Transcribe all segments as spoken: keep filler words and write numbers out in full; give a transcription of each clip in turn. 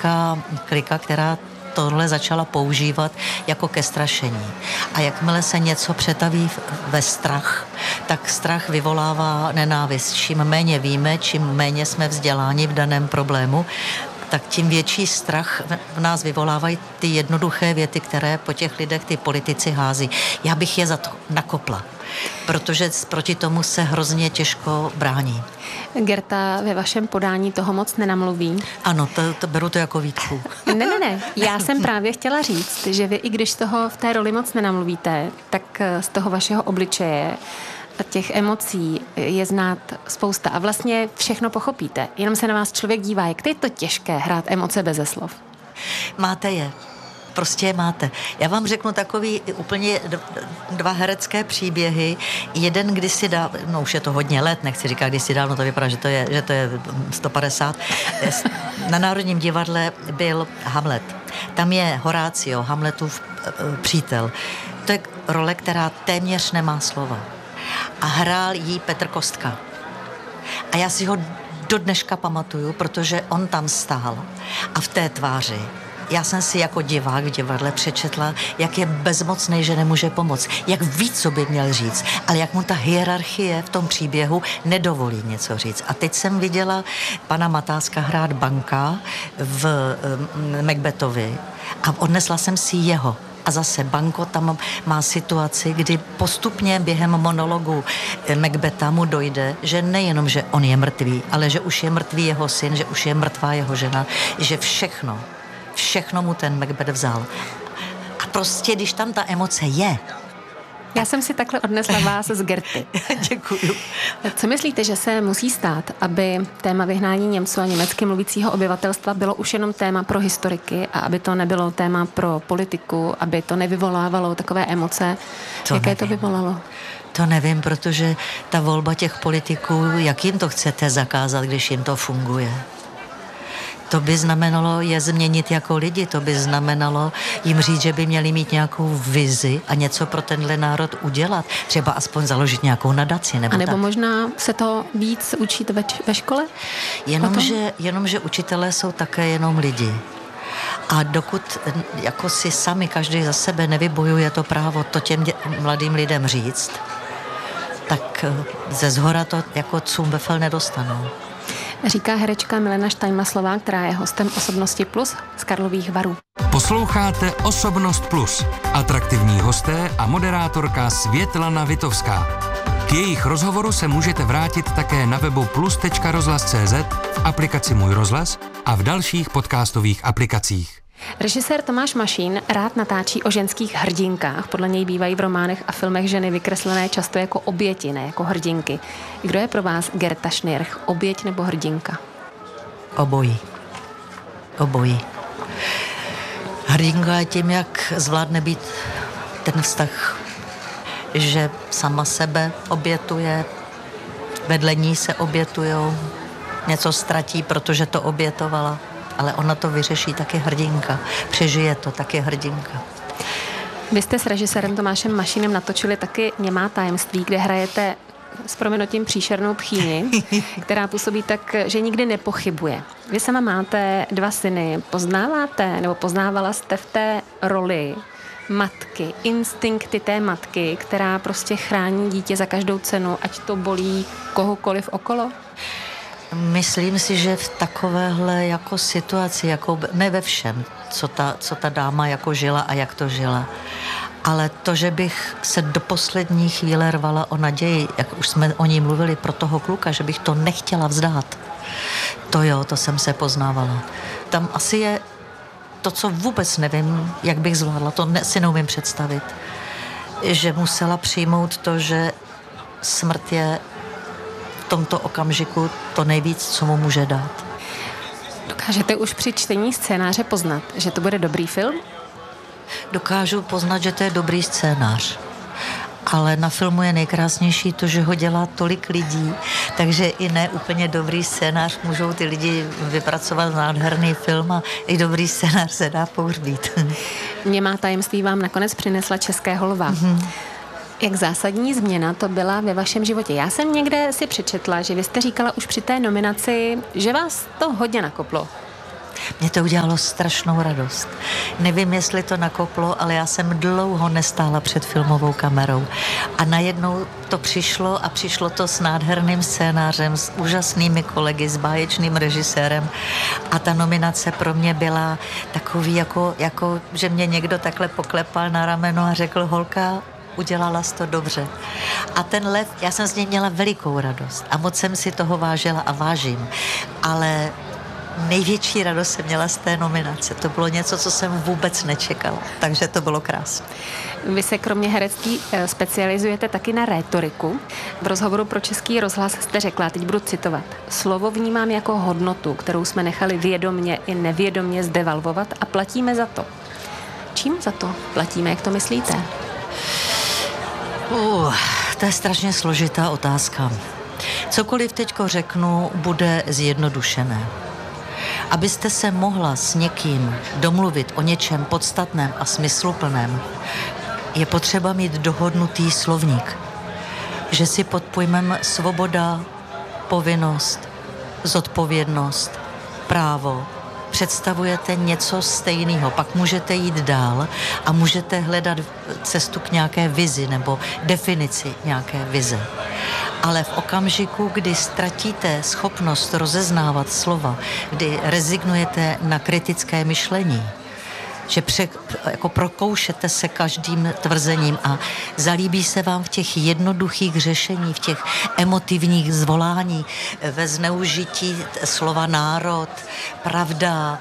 politická klika, která tohle začala používat jako ke strašení. A jakmile se něco přetaví ve strach, tak strach vyvolává nenávist. Čím méně víme, čím méně jsme vzděláni v daném problému, tak tím větší strach v nás vyvolávají ty jednoduché věty, které po těch lidech ty politici hází. Já bych je za to nakopla, protože proti tomu se hrozně těžko brání. Gerta ve vašem podání toho moc nenamluví. Ano, to, to beru to jako výtku. Ne, ne, ne. Já jsem právě chtěla říct, že vy, i když z toho v té roli moc nenamluvíte, tak z toho vašeho obličeje a těch emocí je znát spousta a vlastně všechno pochopíte. Jenom se na vás člověk dívá, jak to je to těžké hrát emoce beze slov. Máte je. Prostě je máte. Já vám řeknu takový úplně dva herecké příběhy. Jeden kdysi dál, no už je to hodně let, nechci říkat kdysi dávno, to vypadá, že to je, že to je sto padesát. Na Národním divadle byl Hamlet. Tam je Horácio, Hamletův přítel. To je role, která téměř nemá slova. A hrál jí Petr Kostka. A já si ho do dneška pamatuju, protože on tam stál a v té tváři já jsem si jako divák v divadle přečetla, jak je bezmocný, že nemůže pomoct. Jak ví, co by měl říct, ale jak mu ta hierarchie v tom příběhu nedovolí něco říct. A teď jsem viděla pana Matáska hrát banka v um, Macbethovi a odnesla jsem si jeho. A zase Banko tam má situaci, kdy postupně během monologu Macbetha mu dojde, že nejenom, že on je mrtvý, ale že už je mrtvý jeho syn, že už je mrtvá jeho žena, že všechno Všechno mu ten Macbeth vzal. A prostě, když tam ta emoce je. Já jsem si takhle odnesla vás z Gerty. Děkuju. Co myslíte, že se musí stát, aby téma vyhnání Němců a německy mluvícího obyvatelstva bylo už jenom téma pro historiky a aby to nebylo téma pro politiku, aby to nevyvolávalo takové emoce, to jaké nevím. To vyvolalo? To nevím, protože ta volba těch politiků, jak jim to chcete zakázat, když jim to funguje? To by znamenalo je změnit jako lidi, to by znamenalo jim říct, že by měli mít nějakou vizi a něco pro tenhle národ udělat. Třeba aspoň založit nějakou nadaci. Nebo a nebo tak. Možná se to víc učit ve, ve škole? Jenomže, jenomže učitelé jsou také jenom lidi. A dokud jako si sami každý za sebe nevybojuje to právo to těm dě- mladým lidem říct, tak ze zhora to jako Cumbefel nedostanou. Říká herečka Milena Štajmaslová, která je hostem Osobnosti Plus z Karlových Varů. Posloucháte Osobnost Plus. Atraktivní hosté a moderátorka Světlana Vitovská. K jejich rozhovoru se můžete vrátit také na webu plus tečka rozhlas tečka cé zet, v aplikaci Můj rozhlas a v dalších podcastových aplikacích. Režisér Tomáš Mašín rád natáčí o ženských hrdinkách. Podle něj bývají v románech a filmech ženy vykreslené často jako oběti, ne jako hrdinky. Kdo je pro vás Gerta Schnirch, oběť nebo hrdinka? Obojí. Obojí. Hrdinka je tím, jak zvládne být ten vztah, že sama sebe obětuje, vedle ní se obětujou, něco ztratí, protože to obětovala. Ale ona to vyřeší, taky hrdinka. Přežije to, taky hrdinka. Vy jste s režisérem Tomášem Mašínem natočili taky Němá tajemství, kde hrajete s prominutím příšernou tchýni, která působí tak, že nikdy nepochybuje. Vy sama máte dva syny. Poznáváte, nebo poznávala jste v té roli matky, instinkty té matky, která prostě chrání dítě za každou cenu, ať to bolí kohokoliv okolo? Myslím si, že v takovéhle jako situaci, jako ne ve všem, co ta, co ta dáma jako žila a jak to žila, ale to, že bych se do poslední chvíle rvala o naději, jak už jsme o ní mluvili pro toho kluka, že bych to nechtěla vzdát, to jo, to jsem se poznávala. Tam asi je to, co vůbec nevím, jak bych zvládla, to ne, si neumím představit, že musela přijmout to, že smrt je v tomto okamžiku to nejvíc, co mu může dát. Dokážete už při čtení scénáře poznat, že to bude dobrý film? Dokážu poznat, že to je dobrý scénář. Ale na filmu je nejkrásnější to, že ho dělá tolik lidí, takže i ne úplně dobrý scénář můžou ty lidi vypracovat nádherný film a i dobrý scénář se dá pohřbít. Němá tajemství vám nakonec přinesla Českého lva. Mm-hmm. Jak zásadní změna to byla ve vašem životě? Já jsem někde si přečetla, že vy jste říkala už při té nominaci, že vás to hodně nakoplo. Mě to udělalo strašnou radost. Nevím, jestli to nakoplo, ale já jsem dlouho nestála před filmovou kamerou. A najednou to přišlo a přišlo to s nádherným scénářem, s úžasnými kolegy, s báječným režisérem. A ta nominace pro mě byla takový, jako, jako že mě někdo takhle poklepal na rameno a řekl: holka, udělala jsi to dobře. A ten lev, já jsem z něj měla velikou radost a moc jsem si toho vážila a vážím. Ale největší radost jsem měla z té nominace. To bylo něco, co jsem vůbec nečekala. Takže to bylo krásné. Vy se kromě herectví specializujete taky na rétoriku. V rozhovoru pro Český rozhlas jste řekla, teď budu citovat: slovo vnímám jako hodnotu, kterou jsme nechali vědomně i nevědomně zdevalvovat a platíme za to. Čím za to platíme, jak to myslíte? Uh, to je strašně složitá otázka. Cokoliv teďko řeknu, bude zjednodušené. Abyste se mohla s někým domluvit o něčem podstatném a smysluplném, je potřeba mít dohodnutý slovník. Že si pod pojmem svoboda, povinnost, zodpovědnost, právo představujete něco stejného. Pak můžete jít dál a můžete hledat cestu k nějaké vizi nebo definici nějaké vize. Ale v okamžiku, kdy ztratíte schopnost rozeznávat slova, kdy rezignujete na kritické myšlení, že pře, jako prokoušete se každým tvrzením a zalíbí se vám v těch jednoduchých řešení, v těch emotivních zvolání, ve zneužití slova národ, pravda,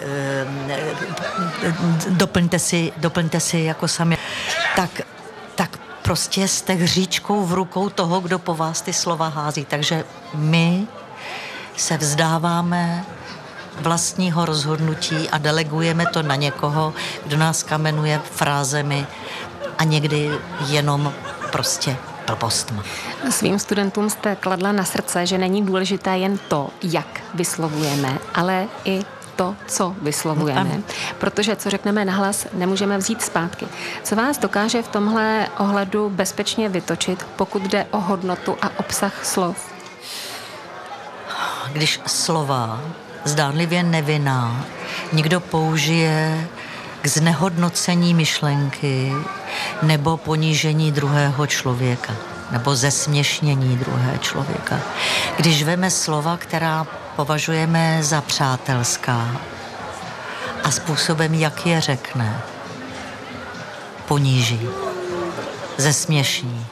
doplňte si, doplňte si jako sami, tak, tak prostě jste hříčkou v rukou toho, kdo po vás ty slova hází. Takže my se vzdáváme vlastního rozhodnutí a delegujeme to na někoho, kdo nás kamenuje frázemi a někdy jenom prostě blbostma. Svým studentům jste kladla na srdce, že není důležité jen to, jak vyslovujeme, ale i to, co vyslovujeme. No, protože co řekneme nahlas, nemůžeme vzít zpátky. Co vás dokáže v tomhle ohledu bezpečně vytočit, pokud jde o hodnotu a obsah slov? Když slova zdánlivě nevinná někdo použije k znehodnocení myšlenky nebo ponížení druhého člověka nebo zesměšnění druhého člověka. Když veme slova, která považujeme za přátelská a způsobem, jak je řekne, poníží, zesměšní.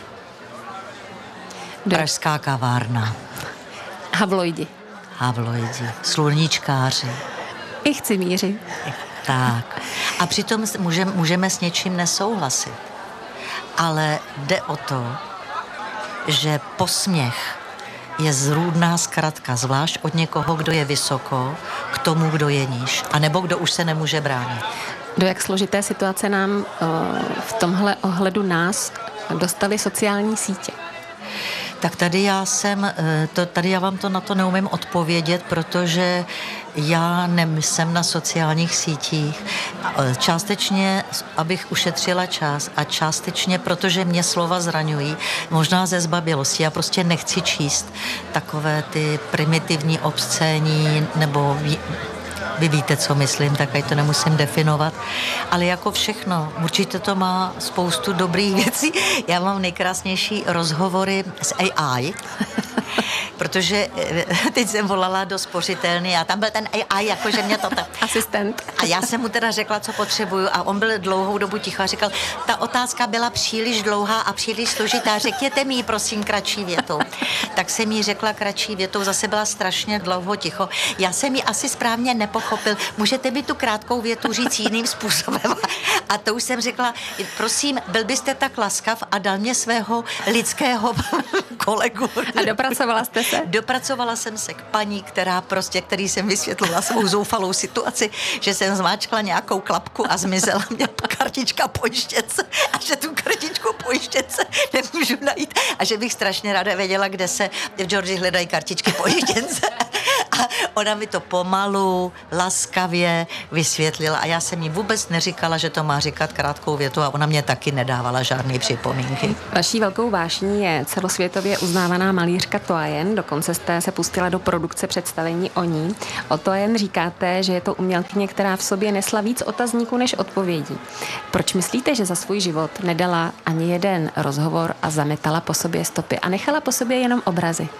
Pražská kavárna. Havloidi. Havloidi, sluníčkáři. I chcimíři. Tak. A přitom můžeme, můžeme s něčím nesouhlasit. Ale jde o to, že posměch je zrůdná zkratka, zvlášť od někoho, kdo je vysoko, k tomu, kdo je níž, anebo kdo už se nemůže bránit. Do jak složité situace nám uh, v tomhle ohledu nás dostaly sociální sítě? Tak tady já jsem, to, tady já vám to na to neumím odpovědět, protože já nejsem na sociálních sítích. Částečně, abych ušetřila čas a částečně, protože mě slova zraňují, možná ze zbabělosti. Já prostě nechci číst takové ty primitivní, obscénní nebo vy víte, co myslím, tak ať to nemusím definovat. Ale jako všechno, určitě to má spoustu dobrých věcí. Já mám nejkrásnější rozhovory s A I, protože teď jsem volala do spořitelny a tam byl ten A I, jakože mě to... Asistent. A já jsem mu teda řekla, co potřebuju a on byl dlouhou dobu ticho a říkal, ta otázka byla příliš dlouhá a příliš složitá, řekněte mi ji, prosím, kratší větou. Tak jsem jí řekla kratší větou, zase byla strašně dlouho ticho. Já jsem ji asi správně nepochopil, můžete mi tu krátkou větu říct jiným způsobem. A to už jsem řekla, prosím, byl byste tak laskav a dal mě svého lidského kolegu. A dopracovala jste se? Dopracovala jsem se k paní, která prostě, který jsem vysvětlila svou zoufalou situaci, že jsem zmáčkla nějakou klapku a zmizela mě kartička pojištěnce a že tu kartičku pojištěnce nemůžu najít a že bych strašně ráda věděla, kde se v Georgii hledají kartičky pojištěnce. A ona mi to pomalu, laskavě vysvětlila a já jsem jí vůbec neříkala, že to má říkat krátkou větu a ona mě taky nedávala žádné připomínky. Vaší velkou vášní je celosvětově uznávaná malířka To Jen, dokonce jste se pustila do produkce představení o ní. O To Jen říkáte, že je to umělkyně, která v sobě nesla víc otazníků než odpovědí. Proč myslíte, že za svůj život nedala ani jeden rozhovor a zametala po sobě stopy a nechala po sobě jenom obrazy?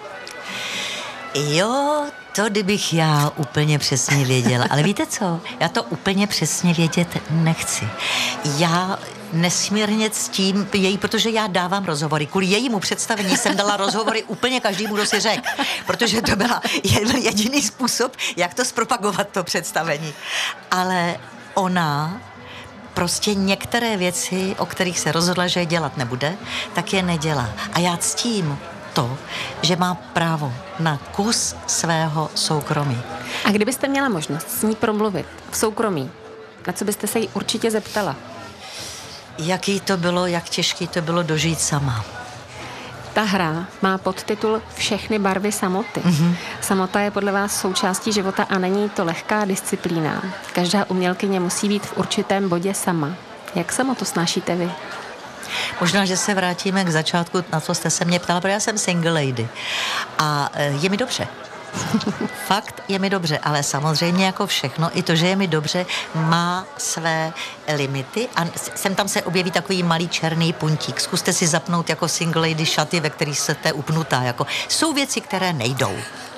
Jo, to kdybych já úplně přesně věděla. Ale víte co? Já to úplně přesně vědět nechci. Já nesmírně ctím její, protože já dávám rozhovory. Kvůli jejímu představení jsem dala rozhovory úplně každému, kdo si řekl. Protože to byla jediný způsob, jak to zpropagovat, to představení. Ale ona prostě některé věci, o kterých se rozhodla, že je dělat nebude, tak je nedělá. A já ctím to, že má právo na kus svého soukromí. A kdybyste měla možnost s ní promluvit v soukromí, na co byste se jí určitě zeptala? Jaký to bylo, jak těžký to bylo dožít sama. Ta hra má podtitul Všechny barvy samoty. Mm-hmm. Samota je podle vás součástí života a není to lehká disciplína. Každá umělkyně musí být v určitém bodě sama. Jak samotu snášíte vy? Možná, že se vrátíme k začátku, na co jste se mě ptala, protože já jsem single lady. A je mi dobře. Fakt je mi dobře, ale samozřejmě jako všechno, i to, že je mi dobře, má své limity a sem tam se objeví takový malý černý puntík. Zkuste si zapnout jako single lady šaty, ve kterých jste upnutá. Jako. Jsou věci, které nejdou.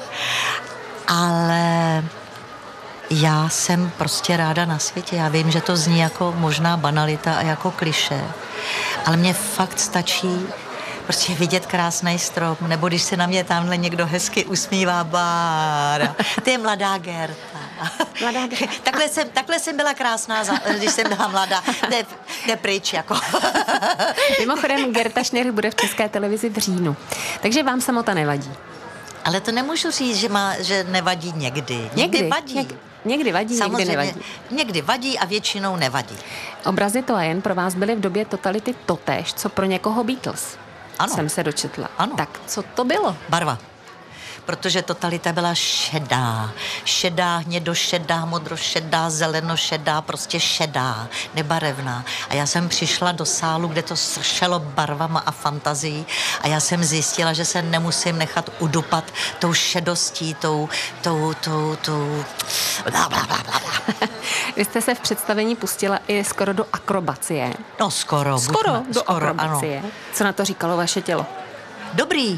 Ale já jsem prostě ráda na světě. Já vím, že to zní jako možná banalita a jako klišé, ale mně fakt stačí prostě vidět krásný strom, nebo když se na mě tamhle někdo hezky usmívá, Bára, to je mladá Gerta. Mladá Gerta. takhle, jsem, takhle jsem byla krásná, když jsem byla mladá. Ne, ne pryč, jako. Mimochodem, Gerta Schnirch bude v České televizi v říjnu, takže vám samota nevadí. Ale to nemůžu říct, že, má, že nevadí někdy. Někdy, někdy vadí. Něk, někdy vadí, samozřejmě, někdy nevadí. Někdy vadí a většinou nevadí. Obrazy To Jen pro vás byly v době totality totéž, co pro někoho Beatles. Ano. Jsem se dočetla. Ano. Tak co to bylo? Barva. Protože totalita byla šedá. Šedá, hnědošedá, modrošedá, zelenošedá, prostě šedá, nebarevná. A já jsem přišla do sálu, kde to sršelo barvama a fantazií a já jsem zjistila, že se nemusím nechat udupat tou šedostí, tou, tou, tou, tou... Bla, bla, bla, bla. Vy jste se v představení pustila i skoro do akrobacie. No skoro. Skoro buďme, do skoro, akrobacie. Ano. Co na to říkalo vaše tělo? Dobrý.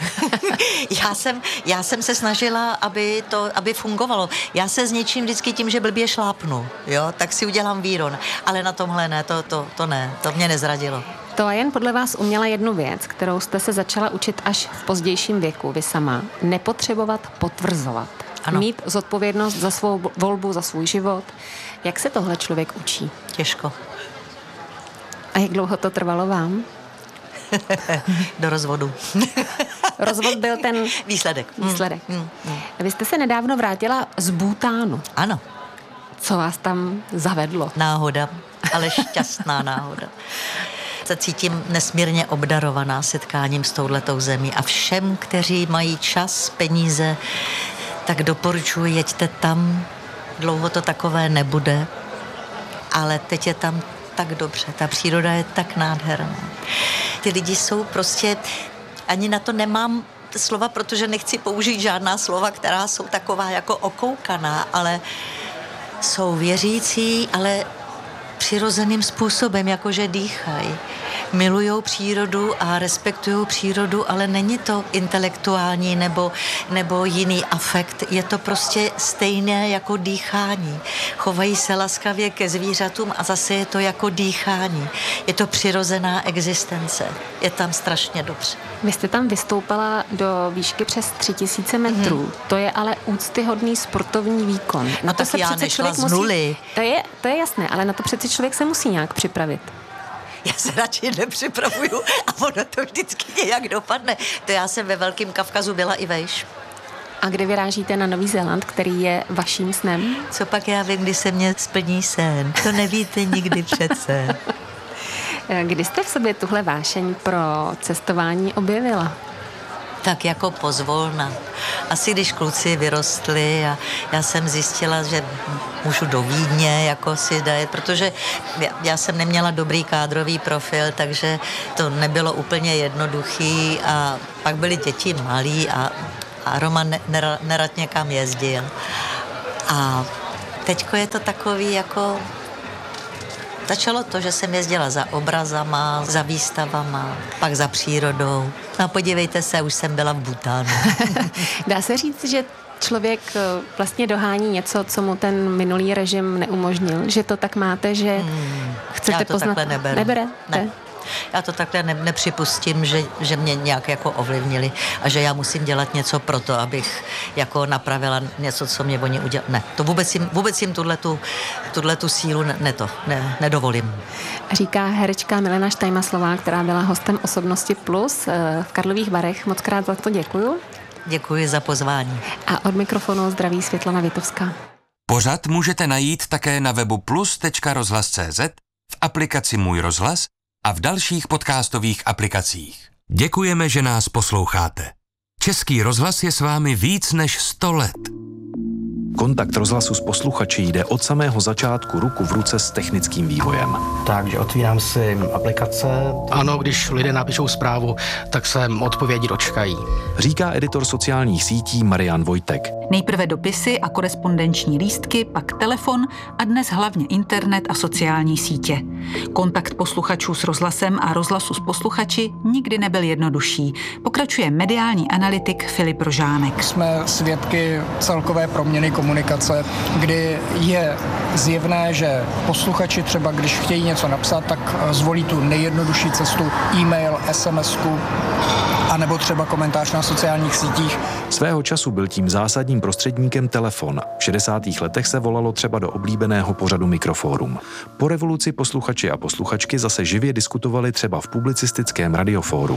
já, jsem, já jsem se snažila, aby to aby fungovalo. Já se s něčím vždycky tím, že blbě šlápnu, jo, tak si udělám výron. Ale na tomhle ne, to, to, to ne, to mě nezradilo. To Jen podle vás uměla jednu věc, kterou jste se začala učit až v pozdějším věku, vy sama. Nepotřebovat potvrzovat. Ano. Mít zodpovědnost za svou volbu, za svůj život. Jak se tohle člověk učí? Těžko. A jak dlouho to trvalo vám? Do rozvodu. Rozvod byl ten... Výsledek. Výsledek. Mm, mm. Vy jste se nedávno vrátila z Bhútánu. Ano. Co vás tam zavedlo? Náhoda, ale šťastná náhoda. Se cítím nesmírně obdarovaná setkáním s touhletou zemí a všem, kteří mají čas, peníze, tak doporučuji, jeďte tam. Dlouho to takové nebude, ale teď je tam tak dobře. Ta příroda je tak nádherná. Ty lidi jsou prostě, ani na to nemám slova, protože nechci použít žádná slova, která jsou taková jako okoukaná, ale jsou věřící, ale přirozeným způsobem, jakože dýchají. Milujou přírodu a respektují přírodu, ale není to intelektuální nebo, nebo jiný afekt. Je to prostě stejné jako dýchání. Chovají se laskavě ke zvířatům a zase je to jako dýchání. Je to přirozená existence. Je tam strašně dobře. Vy jste tam vystoupala do výšky přes tři tisíce metrů. Hmm. To je ale úctyhodný sportovní výkon. Na no to tak se já přece nešla člověk z nuly. Musí, to, je, to je jasné, ale na to přece člověk se musí nějak připravit. Já se radši nepřipravuju a ono to vždycky nějak dopadne. To já jsem ve Velkém Kavkazu byla i vejš. A kdy vyrážíte na Nový Zéland, který je vaším snem? Co pak já vím, kdy se mě splní sen? To nevíte nikdy přece. Kdy jste v sobě tuhle vášeň pro cestování objevila? Tak jako pozvolna. Asi když kluci vyrostli a já jsem zjistila, že můžu do Vídně jako si dát, protože já, já jsem neměla dobrý kádrový profil, takže to nebylo úplně jednoduchý a pak byly děti malí a, a Roman nerad, nerad někam jezdil. A teďko je to takový jako... Začalo to, že jsem jezdila za obrazama, za výstavama, pak za přírodou. No podívejte se, už jsem byla v Bhutánu. Dá se říct, že člověk vlastně dohání něco, co mu ten minulý režim neumožnil? Že to tak máte, že hmm, chcete já to poznat... takhle neberu. Nebere? Ne. Já to takhle ne, nepřipustím, že, že mě nějak jako ovlivnili a že já musím dělat něco pro to, abych jako napravila něco, co mě oni udělali. Ne, to vůbec jim, vůbec jim tuhletu, tuhletu sílu ne, ne to, ne, nedovolím. Říká herečka Milena Štajmaslová, která byla hostem Osobnosti Plus v Karlových Varech. Moc krát za to děkuju. Děkuji za pozvání. A od mikrofonu zdraví Světlana Vitovská. Pořad můžete najít také na webu plus tečka rozhlas tečka cé zet, v aplikaci Můj rozhlas a v dalších podcastových aplikacích. Děkujeme, že nás posloucháte. Český rozhlas je s vámi víc než sto let. Kontakt rozhlasu s posluchači jde od samého začátku ruku v ruce s technickým vývojem. Takže otvírám si aplikace. Ano, když lidé napíšou zprávu, tak se odpovědi dočkají. Říká editor sociálních sítí Marian Vojtek. Nejprve dopisy a korespondenční lístky, pak telefon a dnes hlavně internet a sociální sítě. Kontakt posluchačů s rozhlasem a rozhlasu s posluchači nikdy nebyl jednodušší. Pokračuje mediální analytik Filip Rožánek. Jsme svědky celkové proměny komunikace, kdy je zjevné, že posluchači třeba, když chtějí něco napsat, tak zvolí tu nejjednodušší cestu e-mail, es em esku, anebo třeba komentář na sociálních sítích. Svého času byl tím zásadním prostředníkem telefon. V šedesátých letech se volalo třeba do oblíbeného pořadu Mikrofórum. Po revoluci posluchači a posluchačky zase živě diskutovali třeba v publicistickém radiofóru.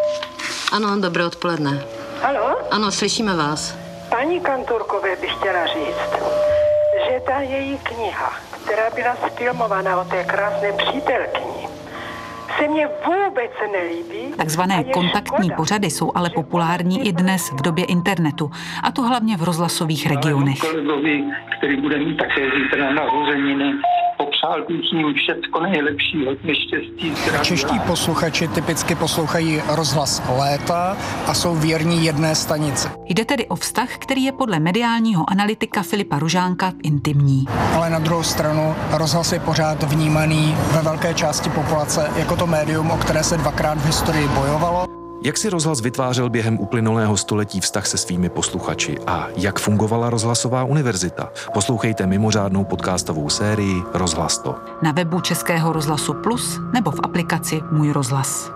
Ano, dobré odpoledne. Haló? Ano, slyšíme vás. Paní Kantorkové bych chtěla říct, že ta její kniha, která byla sfilmovaná o té krásné přítelkyni, se mně vůbec nelíbí. Takzvané kontaktní škoda, pořady jsou ale populární i dnes v době internetu, a to hlavně v rozhlasových regionech. Kolegovi, který bude mít také zítra narozeniny, popřál bych ním všecko nejlepší, hodně štěstí, zdraví. Čeští posluchači typicky poslouchají rozhlas léta a jsou věrní jedné stanici. Jde tedy o vztah, který je podle mediálního analytika Filipa Rožánka intimní. Ale na druhou stranu rozhlas je pořád vnímaný ve velké části populace jako to médium, o které se dvakrát v historii bojovalo. Jak si rozhlas vytvářel během uplynulého století vztah se svými posluchači a jak fungovala rozhlasová univerzita? Poslouchejte mimořádnou podcastovou sérii Rozhlas to. Na webu Českého rozhlasu Plus nebo v aplikaci Můj rozhlas.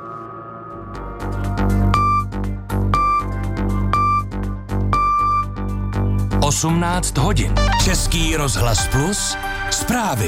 osmnáct hodin. Český rozhlas Plus. Zprávy.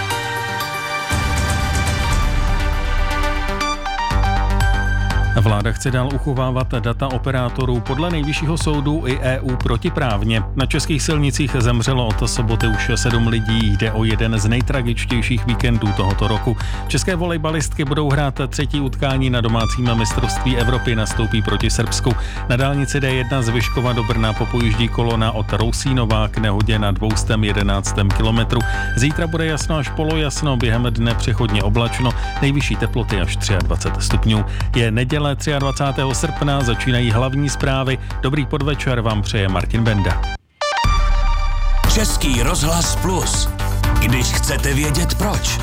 Vláda chce dál uchovávat data operátorů podle Nejvyššího soudu i é ú protiprávně. Na českých silnicích zemřelo od soboty už sedm lidí. Jde o jeden z nejtragičtějších víkendů tohoto roku. České volejbalistky budou hrát třetí utkání na domácím mistrovství Evropy, nastoupí proti Srbsku. Na dálnici dé jedna z Vyškova do Brna popojíždí kolona od Rousínova k nehodě na dvě stě jedenáct kilometrů. Zítra bude jasno až polojasno, během dne přechodně oblačno, nejvyšší teploty až dvacet tři stupňů. Je neděle dvacátého třetího srpna, začínají hlavní zprávy. Dobrý podvečer vám přeje Martin Benda. Český rozhlas Plus. Když chcete vědět proč.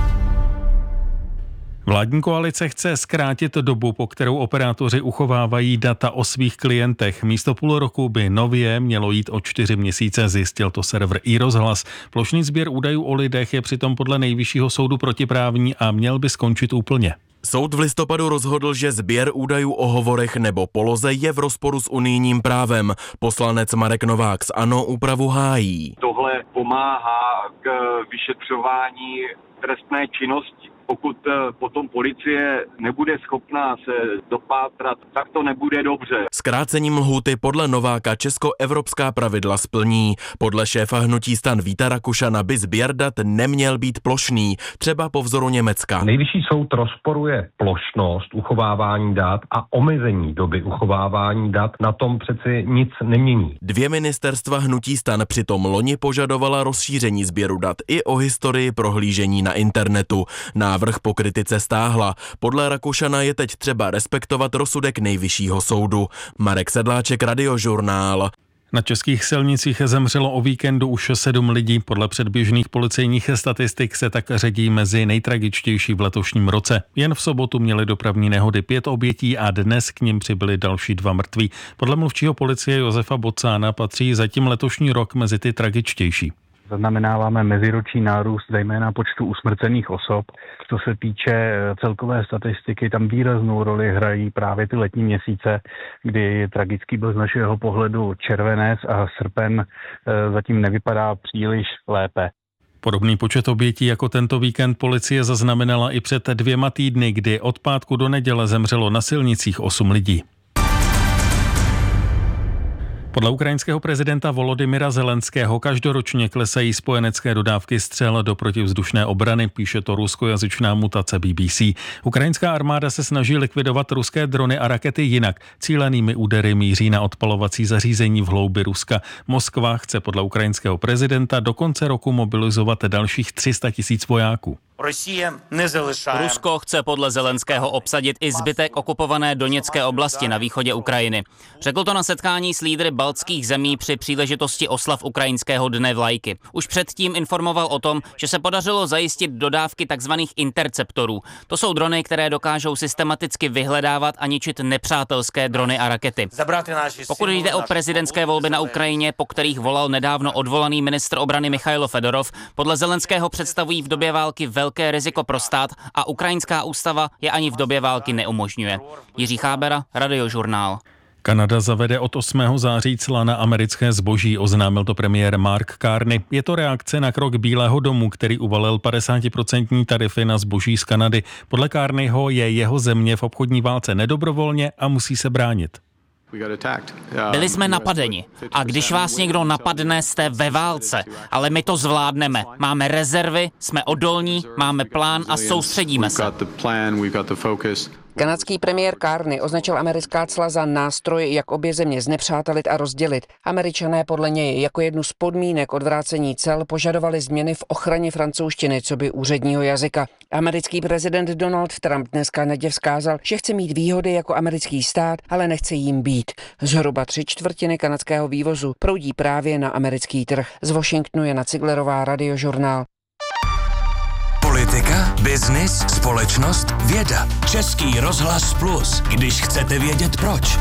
Vládní koalice chce zkrátit dobu, po kterou operátoři uchovávají data o svých klientech. Místo půl roku by nově mělo jít o čtyři měsíce, zjistil to server iRozhlas. Plošný sběr údajů o lidech je přitom podle Nejvyššího soudu protiprávní a měl by skončit úplně. Soud v listopadu rozhodl, že sběr údajů o hovorech nebo poloze je v rozporu s unijním právem. Poslanec Marek Novák z ANO úpravu hájí. Tohle pomáhá k vyšetřování trestné činnosti. Pokud potom policie nebude schopná se dopátrat, tak to nebude dobře. Zkrácením lhůty podle Nováka česko-evropská pravidla splní. Podle šéfa hnutí STAN Víta Rakušana by sběr dat neměl být plošný, třeba po vzoru Německa. Nejvyšší soud rozporuje plošnost uchovávání dat a omezení doby uchovávání dat, na tom přeci nic nemění. Dvě ministerstva hnutí STAN přitom loni požadovala rozšíření sběru dat i o historii prohlížení na internetu. Návrh po kritice stáhla. Podle Rakušana je teď třeba respektovat rozsudek Nejvyššího soudu. Marek Sedláček, Radiožurnál. Na českých silnicích zemřelo o víkendu už sedm lidí. Podle předběžných policejních statistik se tak řadí mezi nejtragičtější v letošním roce. Jen v sobotu měly dopravní nehody pět obětí a dnes k nim přibyli další dva mrtví. Podle mluvčího policie Josefa Bocána patří zatím letošní rok mezi ty tragičtější. Zaznamenáváme meziroční nárůst zejména počtu usmrcených osob. Co se týče celkové statistiky, tam výraznou roli hrají právě ty letní měsíce, kdy tragický byl z našeho pohledu červenec a srpen zatím nevypadá příliš lépe. Podobný počet obětí jako tento víkend policie zaznamenala i před dvěma týdny, kdy od pátku do neděle zemřelo na silnicích osm lidí. Podle ukrajinského prezidenta Volodymyra Zelenského každoročně klesají spojenecké dodávky střel do protivzdušné obrany, píše to ruskojazyčná mutace B B C. Ukrajinská armáda se snaží likvidovat ruské drony a rakety jinak. Cílenými údery míří na odpalovací zařízení v hloubi Ruska. Moskva chce podle ukrajinského prezidenta do konce roku mobilizovat dalších tři sta tisíc vojáků. Rusko chce podle Zelenského obsadit i zbytek okupované Doněcké oblasti na východě Ukrajiny. Řekl to na setkání s lídry baltských zemí při příležitosti oslav ukrajinského dne vlajky. Už předtím informoval o tom, že se podařilo zajistit dodávky tzv. Interceptorů. To jsou drony, které dokážou systematicky vyhledávat a ničit nepřátelské drony a rakety. Pokud jde o prezidentské volby na Ukrajině, po kterých volal nedávno odvolaný ministr obrany Michailo Fedorov, podle Zelenského představují v době války velké riziko pro stát a ukrajinská ústava je ani v době války neumožňuje. Jiří Chábera, Radiožurnál. Kanada zavede od osmého září cla na americké zboží, oznámil to premiér Mark Carney. Je to reakce na krok Bílého domu, který uvalil padesátiprocentní tarify na zboží z Kanady. Podle Carneyho je jeho země v obchodní válce nedobrovolně a musí se bránit. Byli jsme napadeni a když vás někdo napadne, jste ve válce, ale my to zvládneme. Máme rezervy, jsme odolní, máme plán a soustředíme se. Kanadský premiér Carney označil americká cla za nástroj, jak obě země znepřátelit a rozdělit. Američané podle něj jako jednu z podmínek odvrácení cel požadovali změny v ochraně francouzštiny coby úředního jazyka. Americký prezident Donald Trump dnes Kanadě vzkázal, že chce mít výhody jako americký stát, ale nechce jím být. Zhruba tři čtvrtiny kanadského vývozu proudí právě na americký trh. Z Washingtonu Jana Ciglerová, Radiožurnál. Politika, biznis, společnost, věda. Český rozhlas Plus, když chcete vědět proč.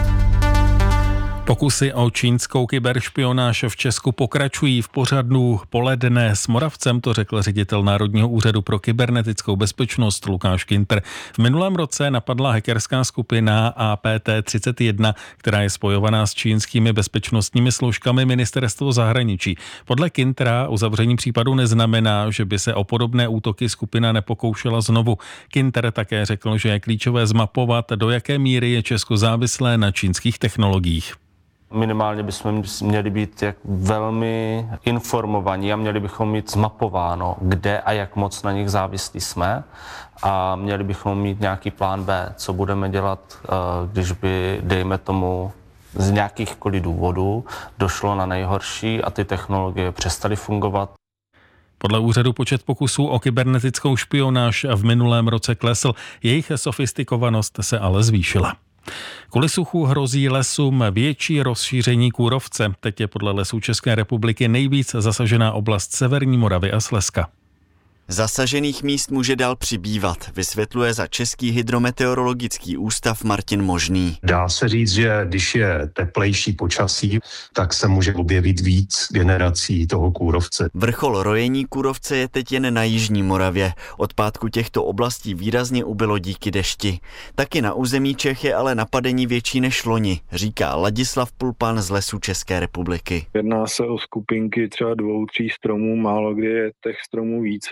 Pokusy o čínskou kyberšpionáž v Česku pokračují. V pořadu Poledne s Moravcem to řekl ředitel Národního úřadu pro kybernetickou bezpečnost Lukáš Kinter. V minulém roce napadla hackerská skupina A P T třicet jedna, která je spojovaná s čínskými bezpečnostními složkami Ministerstvo zahraničí. Podle Kintera uzavření případu neznamená, že by se o podobné útoky skupina nepokoušela znovu. Kinter také řekl, že je klíčové zmapovat, do jaké míry je Česko závislé na čínských technologiích. Minimálně bychom měli být jak velmi informovaní a měli bychom mít zmapováno, kde a jak moc na nich závislí jsme a měli bychom mít nějaký plán B, co budeme dělat, když by, dejme tomu, z nějakýchkoliv důvodů došlo na nejhorší a ty technologie přestaly fungovat. Podle úřadu počet pokusů o kybernetickou špionáž v minulém roce klesl, jejich sofistikovanost se ale zvýšila. Kvůli suchu hrozí lesům větší rozšíření kůrovce. Teď je podle Lesů České republiky nejvíc zasažená oblast Severní Moravy a Slezska. Zasažených míst může dál přibývat, vysvětluje za Český hydrometeorologický ústav Martin Možný. Dá se říct, že když je teplejší počasí, tak se může objevit víc generací toho kůrovce. Vrchol rojení kůrovce je teď jen na jižní Moravě. Od pátku těchto oblastí výrazně ubylo díky dešti. Taky na území Čech je ale napadení větší než loni, říká Ladislav Pulpan z Lesů České republiky. Jedná se o skupinky třeba dvou, tří stromů, málo kdy je těch stromů více.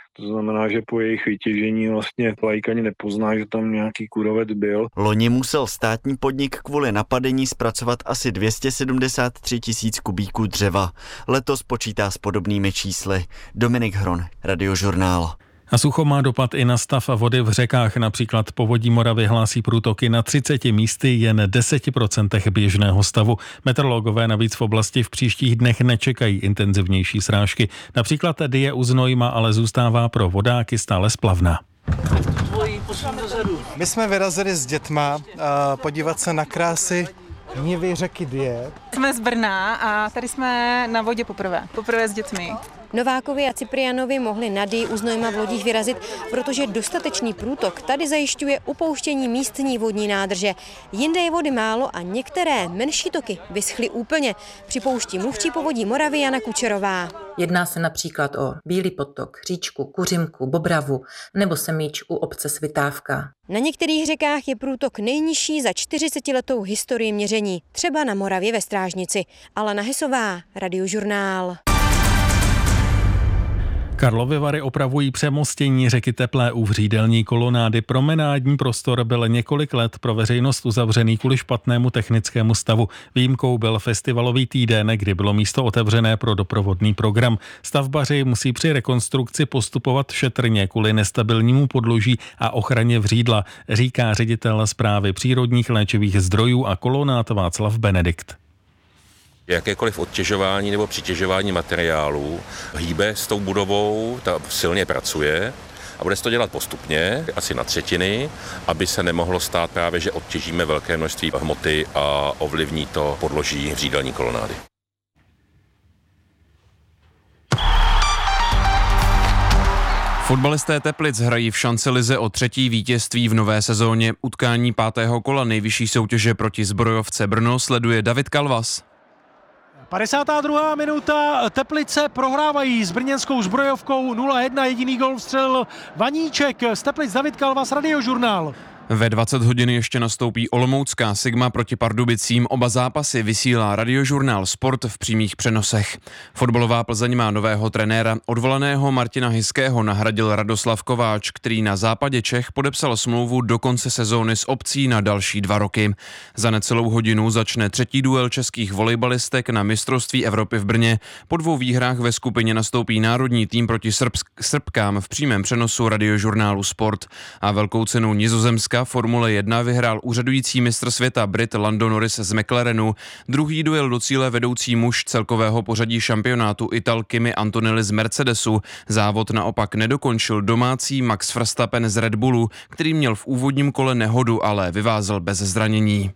To znamená, že po jejich vytěžení vlastně laik ani nepozná, že tam nějaký kůrovec byl. Loni musel státní podnik kvůli napadení zpracovat asi dvě stě sedmdesát tři tisíc kubíků dřeva. Letos počítá s podobnými čísly. Dominik Hron, Radiožurnál. A sucho má dopad i na stav vody v řekách. Například Povodí Moravy hlásí průtoky na třiceti místy jen deset procent běžného stavu. Meteorologové navíc v oblasti v příštích dnech nečekají intenzivnější srážky. Například Dyje u Znojma ale zůstává pro vodáky stále splavná. My jsme vyrazili s dětma uh, podívat se na krásy nivy řeky Dyje. Jsme z Brna a tady jsme na vodě poprvé. Poprvé s dětmi. Novákovi a Ciprianovi mohli na Dyji u Znojma v lodích vyrazit, protože dostatečný průtok tady zajišťuje upouštění místní vodní nádrže. Jinde je vody málo a některé menší toky vyschly úplně, připouští mluvčí Povodí Moravy Jana Kučerová. Jedná se například o Bílý potok, Říčku, Kuřimku, Bobravu nebo Semíč u obce Svitávka. Na některých řekách je průtok nejnižší za čtyřicetiletou historii měření, třeba na Moravě ve Strážnici. Alena Hesová, Radiožurnál. Karlovy Vary opravují přemostění řeky Teplé u Vřídelní kolonády. Promenádní prostor byl několik let pro veřejnost uzavřený kvůli špatnému technickému stavu. Výjimkou byl festivalový týden, kdy bylo místo otevřené pro doprovodný program. Stavbaři musí při rekonstrukci postupovat šetrně kvůli nestabilnímu podloží a ochraně vřídla, říká ředitel Správy přírodních léčivých zdrojů a kolonád Václav Benedikt. Jakékoliv odtěžování nebo přitěžování materiálů hýbe s tou budovou, ta silně pracuje a bude se to dělat postupně, asi na třetiny, aby se nemohlo stát právě, že odtěžíme velké množství hmoty a ovlivní to podloží Vřídelní kolonády. Fotbalisté Teplic hrají v šancelize o třetí vítězství v nové sezóně. Utkání pátého kola nejvyšší soutěže proti Zbrojovce Brno sleduje David Kalvas. padesátá druhá minuta, Teplice prohrávají s brněnskou Zbrojovkou nula jedna, jediný gól vstřelil Vaníček, z Teplic David Kalvas, Radiožurnál. Ve dvacet hodin ještě nastoupí olomoucká Sigma proti Pardubicím. Oba zápasy vysílá Radiožurnál Sport v přímých přenosech. Fotbalová Plzeň má nového trenéra. Odvolaného Martina Hyského nahradil Radoslav Kováč, který na západě Čech podepsal smlouvu do konce sezóny s opcí na další dva roky. Za necelou hodinu začne třetí duel českých volejbalistek na mistrovství Evropy v Brně. Po dvou výhrách ve skupině nastoupí národní tým proti Srbsk- Srbkám v přímém přenosu Radiožurnálu Sport. A velkou cenu Nizozemska Formule jedna vyhrál úřadující mistr světa Brit Lando Norris z McLarenu. Druhý duel do cíle vedoucí muž celkového pořadí šampionátu Ital Kimi Antonelli z Mercedesu. Závod naopak nedokončil domácí Max Verstappen z Red Bullu, který měl v úvodním kole nehodu, ale vyvázl bez zranění.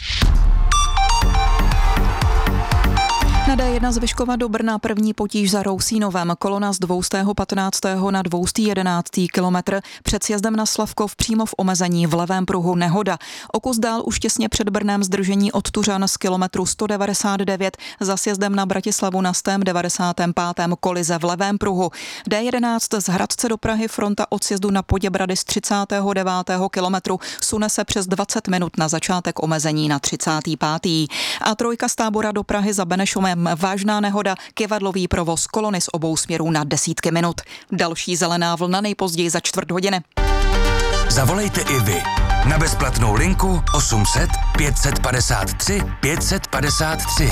Na dé jedna z Vyškova do Brna první potíž za Rousínovem. Kolona z dvě patnáct na dvě jedenáct kilometr. Před sjezdem na Slavkov přímo v omezení v levém pruhu nehoda. O kus dál už těsně před Brnem zdržení od Tuřan z kilometru sto devadesát devět. Za sjezdem na Bratislavu na sto devadesát pět kolize v levém pruhu. dé jedenáct z Hradce do Prahy fronta od sjezdu na Poděbrady z třicátého devátého kilometru sune se přes dvacet minut na začátek omezení na třicátý pátý A trojka z Tábora do Prahy za Benešovem vážná nehoda, kyvadlový provoz kolony z obou směrů na desítky minut. Další zelená vlna nejpozději za čtvrt hodiny. Zavolejte i vy na bezplatnou linku osm set pět set padesát tři pět set padesát tři.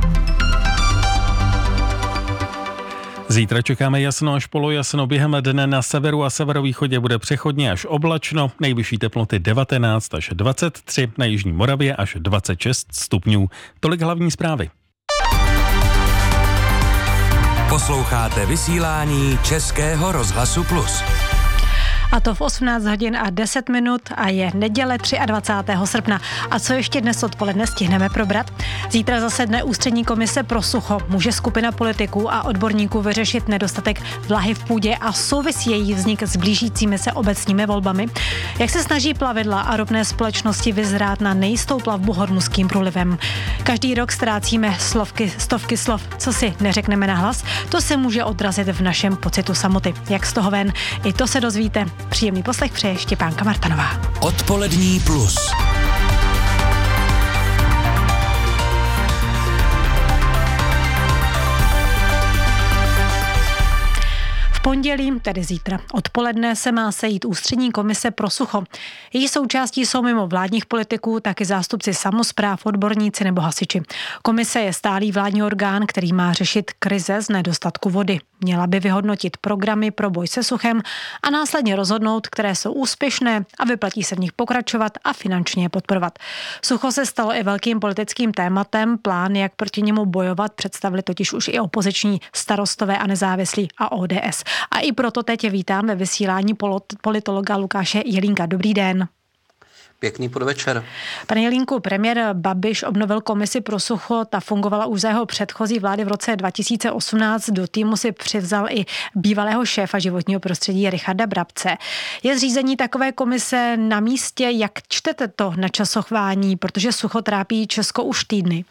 Zítra čekáme jasno až polojasno. Během dne na severu a severovýchodě bude přechodně až oblačno. Nejvyšší teploty devatenáct až dvacet tři, na jižní Moravě až dvacet šest stupňů. Tolik hlavní zprávy. Posloucháte vysílání Českého rozhlasu Plus. A to v osmnáct hodin a deset minut a je neděle dvacátého třetího srpna. A co ještě dnes odpoledne stihneme probrat? Zítra zasedne Ústřední komise pro sucho. Může skupina politiků a odborníků vyřešit nedostatek vlahy v půdě a souvisí její vznik s blížícími se obecními volbami? Jak se snaží plavidla a ropné společnosti vyzrát na nejistou plavbu Hormuzským průlivem? Každý rok ztrácíme slovky, stovky slov. Co si neřekneme nahlas, to se může odrazit v našem pocitu samoty. Jak z toho ven? I to se dozvíte. Příjemný poslech přeje Štěpánka Martanová. Odpolední plus. pondělí, tedy zítra odpoledne, se má sejít ústřední komise pro sucho. Její součástí jsou mimo vládních politiků taky zástupci samospráv, odborníci nebo hasiči. Komise je stálý vládní orgán, který má řešit krize z nedostatku vody. Měla by vyhodnotit programy pro boj se suchem a následně rozhodnout, které jsou úspěšné a vyplatí se v nich pokračovat a finančně je podporovat. Sucho se stalo i velkým politickým tématem. Plán, jak proti němu bojovat, představili totiž už i opoziční Starostové a nezávislí a O D S. A i proto teď vítám ve vysílání politologa Lukáše Jelínka. Dobrý den. Pěkný podvečer. Pane Jelínku, premiér Babiš obnovil komisi pro sucho, ta fungovala už za jeho předchozí vlády v roce dva tisíce osmnáct. Do týmu si přivzal i bývalého šéfa životního prostředí Richarda Brabce. Je zřízení takové komise na místě? Jak čtete to načasování, protože sucho trápí Česko už týdny?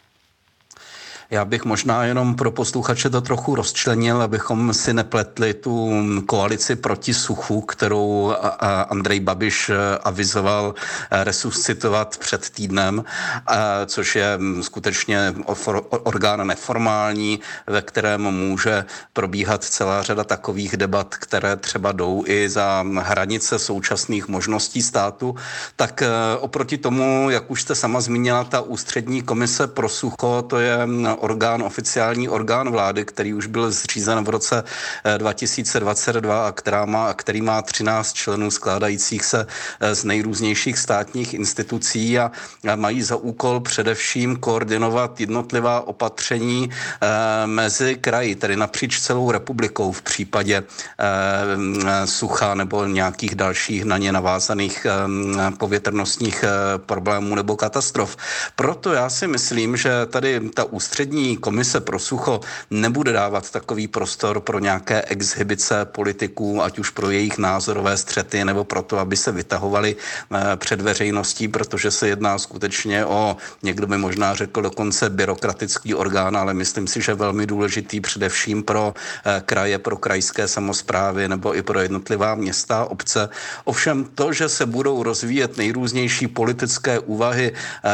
Já bych možná jenom pro posluchače to trochu rozčlenil, abychom si nepletli tu koalici proti suchu, kterou Andrej Babiš avizoval resuscitovat před týdnem, což je skutečně orgán neformální, ve kterém může probíhat celá řada takových debat, které třeba jdou i za hranice současných možností státu. Tak oproti tomu, jak už jste sama zmínila, ta ústřední komise pro sucho, to je orgán, oficiální orgán vlády, který už byl zřízen v roce dva tisíce dvacet dva a která má, který má třináct členů skládajících se z nejrůznějších státních institucí a mají za úkol především koordinovat jednotlivá opatření mezi kraji, tedy napříč celou republikou v případě sucha nebo nějakých dalších na ně navázaných povětrnostních problémů nebo katastrof. Proto já si myslím, že tady ta ústřední komise pro sucho nebude dávat takový prostor pro nějaké exhibice politiků, ať už pro jejich názorové střety nebo pro to, aby se vytahovali před veřejností, protože se jedná skutečně o, někdo by možná řekl dokonce byrokratický orgán, ale myslím si, že velmi důležitý především pro kraje, pro krajské samosprávy nebo i pro jednotlivá města a obce. Ovšem to, že se budou rozvíjet nejrůznější politické úvahy,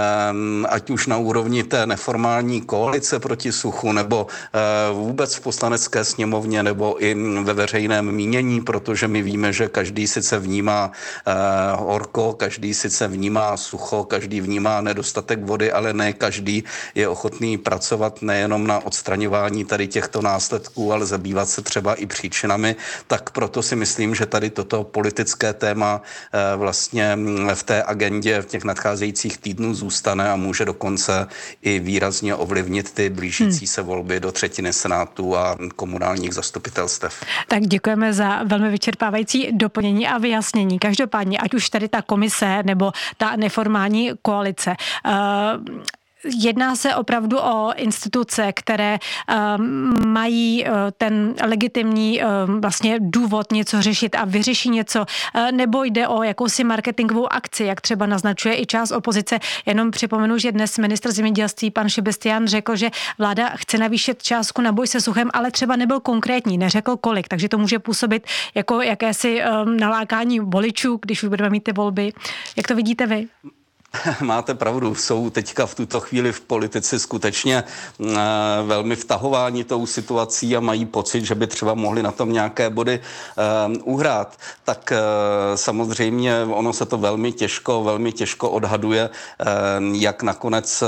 ať už na úrovni té neformální koalice proti suchu nebo e, vůbec v poslanecké sněmovně nebo i ve veřejném mínění, protože my víme, že každý sice vnímá e, horko, každý sice vnímá sucho, každý vnímá nedostatek vody, ale ne každý je ochotný pracovat nejenom na odstraňování tady těchto následků, ale zabývat se třeba i příčinami. Tak proto si myslím, že tady toto politické téma e, vlastně v té agendě v těch nadcházejících týdnů zůstane a může dokonce i výrazně ovlivnit ty blížící se volby do třetiny senátu a komunálních zastupitelstev. Tak děkujeme za velmi vyčerpávající doplnění a vyjasnění. Každopádně, ať už tady ta komise nebo ta neformální koalice, uh... jedná se opravdu o instituce, které um, mají uh, ten legitimní um, vlastně důvod něco řešit a vyřeší něco, uh, nebo jde o jakousi marketingovou akci, jak třeba naznačuje i část opozice. Jenom připomenu, že dnes ministr zemědělství pan Šebestián řekl, že vláda chce navýšit částku na boj se suchem, ale třeba nebyl konkrétní, neřekl kolik, takže to může působit jako jakési um, nalákání voličů, když už budeme mít ty volby. Jak to vidíte vy? Máte pravdu, jsou teďka v tuto chvíli v politici skutečně e, velmi vtahováni tou situací a mají pocit, že by třeba mohli na tom nějaké body e, uhrát. Tak e, samozřejmě ono se to velmi těžko, velmi těžko odhaduje, e, jak nakonec e,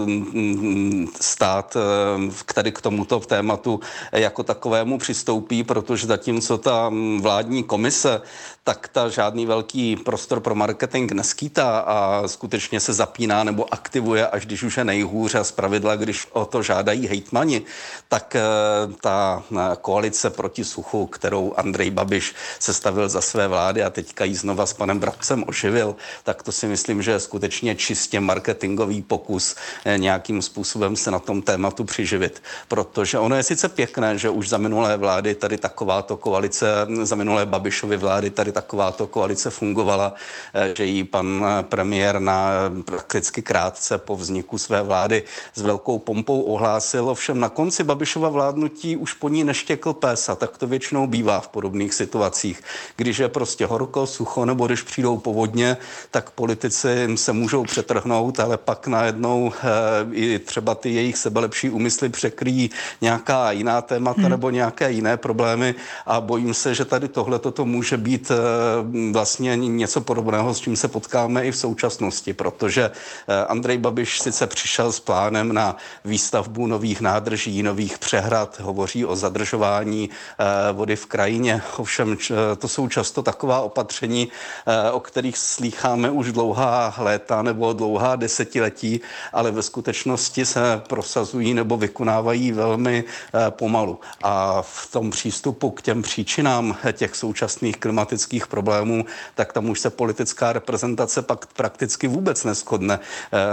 stát e, který k tomuto tématu jako takovému přistoupí, protože zatímco ta vládní komise, tak ta žádný velký prostor pro marketing neskýtá a skutečně se zapíná nebo aktivuje, až když už je nejhůř a zpravidla, když o to žádají hejtmani, tak ta koalice proti suchu, kterou Andrej Babiš sestavil za své vlády a teďka ji znova s panem Brabcem oživil, tak to si myslím, že je skutečně čistě marketingový pokus nějakým způsobem se na tom tématu přiživit. Protože ono je sice pěkné, že už za minulé vlády tady takováto koalice, za minulé Babišovy vlády tady takováto koalice fungovala, že jí pan premiér na na prakticky krátce po vzniku své vlády s velkou pompou ohlásil, ovšem na konci Babišova vládnutí už po ní neštěkl pes a tak to většinou bývá v podobných situacích. Když je prostě horko, sucho nebo když přijdou povodně, tak politici se můžou přetrhnout, ale pak najednou e, i třeba ty jejich sebelepší úmysly překryjí nějaká jiná témata hmm. nebo nějaké jiné problémy a bojím se, že tady tohle toto může být e, vlastně něco podobného, s čím se potkáme i v současnosti, protože e, Andrej Babiš sice přišel s plánem na výstavbu nových nádrží, nových přehrad, hovoří o zadržování e, vody v krajině, ovšem č, to jsou často taková opatření, e, o kterých slýcháme už dlouhá léta nebo dlouhá desetiletí, ale ve skutečnosti se prosazují nebo vykonávají velmi e, pomalu. A v tom přístupu k těm příčinám těch současných klimatických problémů, tak tam už se politická reprezentace pak prakticky vůbec neshodne. E,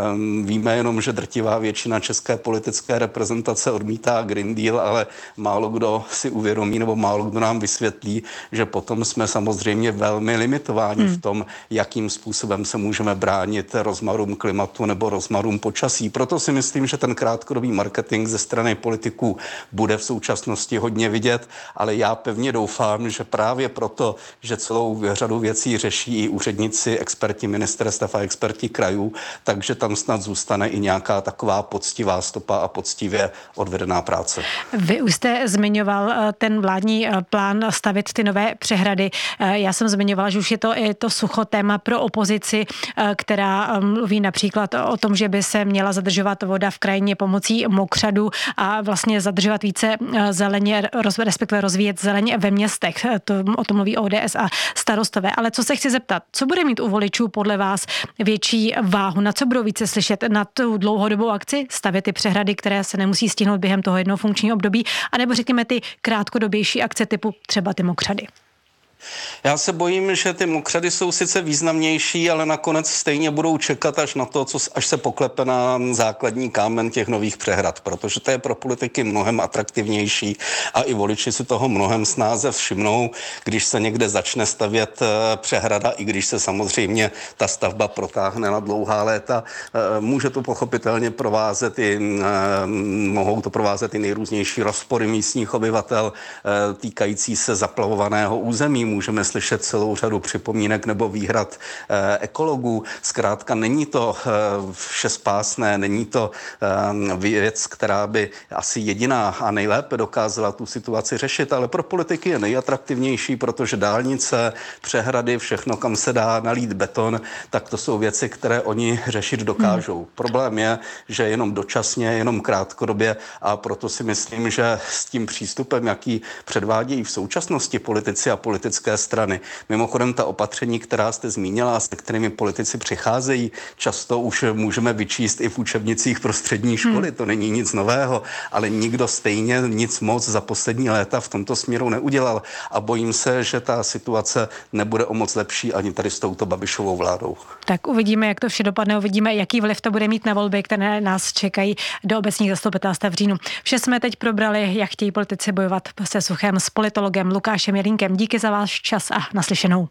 víme jenom, že drtivá většina české politické reprezentace odmítá Green Deal, ale málo kdo si uvědomí nebo málo kdo nám vysvětlí, že potom jsme samozřejmě velmi limitováni hmm. v tom, jakým způsobem se můžeme bránit rozmarům klimatu nebo rozmarům počasí. Proto si myslím, že ten krátkodobý marketing ze strany politiků bude v současnosti hodně vidět, ale já pevně doufám, že právě proto, že celou řadu věcí řeší i úředníci, experti ministerstev a experti krajů, takže tam snad zůstane i nějaká taková poctivá stopa a poctivě odvedená práce. Vy už jste zmiňoval ten vládní plán stavit ty nové přehrady. Já jsem zmiňovala, že už je to, je to sucho téma pro opozici, která mluví například o tom, že by se měla zadržovat voda v krajině pomocí mokřadů a vlastně zadržovat více zeleně, respektive rozvíjet zeleně ve městech. To, o tom mluví O D S a starostové. Ale co se chci zeptat, co bude mít u voličů podle vás větší váhu? Na co budou více slyšet? Na tu dlouhodobou akci stavět ty přehrady, které se nemusí stihnout během toho jednoho funkčního období, anebo řekněme ty krátkodobější akce typu třeba ty mokřady? Já se bojím, že ty mokřady jsou sice významnější, ale nakonec stejně budou čekat až na to, co, až se poklepe na základní kámen těch nových přehrad, protože to je pro politiky mnohem atraktivnější a i voliči si toho mnohem snáze všimnou, když se někde začne stavět přehrada, i když se samozřejmě ta stavba protáhne na dlouhá léta. Může to pochopitelně provázet i, mohou to provázet i nejrůznější rozpory místních obyvatel týkající se zaplavovaného území. Můžeme slyšet celou řadu připomínek nebo výhrad eh, ekologů. Zkrátka není to eh, všespásné, není to eh, věc, která by asi jediná a nejlépe dokázala tu situaci řešit, ale pro politiky je nejatraktivnější, protože dálnice, přehrady, všechno, kam se dá nalít beton, tak to jsou věci, které oni řešit dokážou. Hmm. Problém je, že jenom dočasně, jenom krátkodobě a proto si myslím, že s tím přístupem, jaký předvádějí v současnosti politici a politické strany. Mimochodem ta opatření, která jste zmínila, s kterými politici přicházejí, často už můžeme vyčíst i v učebnicích pro střední školy. Hmm. To není nic nového, ale nikdo stejně nic moc za poslední léta v tomto směru neudělal a bojím se, že ta situace nebude o moc lepší ani tady s touto Babišovou vládou. Tak uvidíme, jak to vše dopadne, uvidíme, jaký vliv to bude mít na volby, které nás čekají do obecních zastupitelstev v říjnu. Vše jsme teď probrali, jak chtějí politici bojovat se suchem s politologem Lukášem Jelínkem. Díky za váš čas a naslyšenou.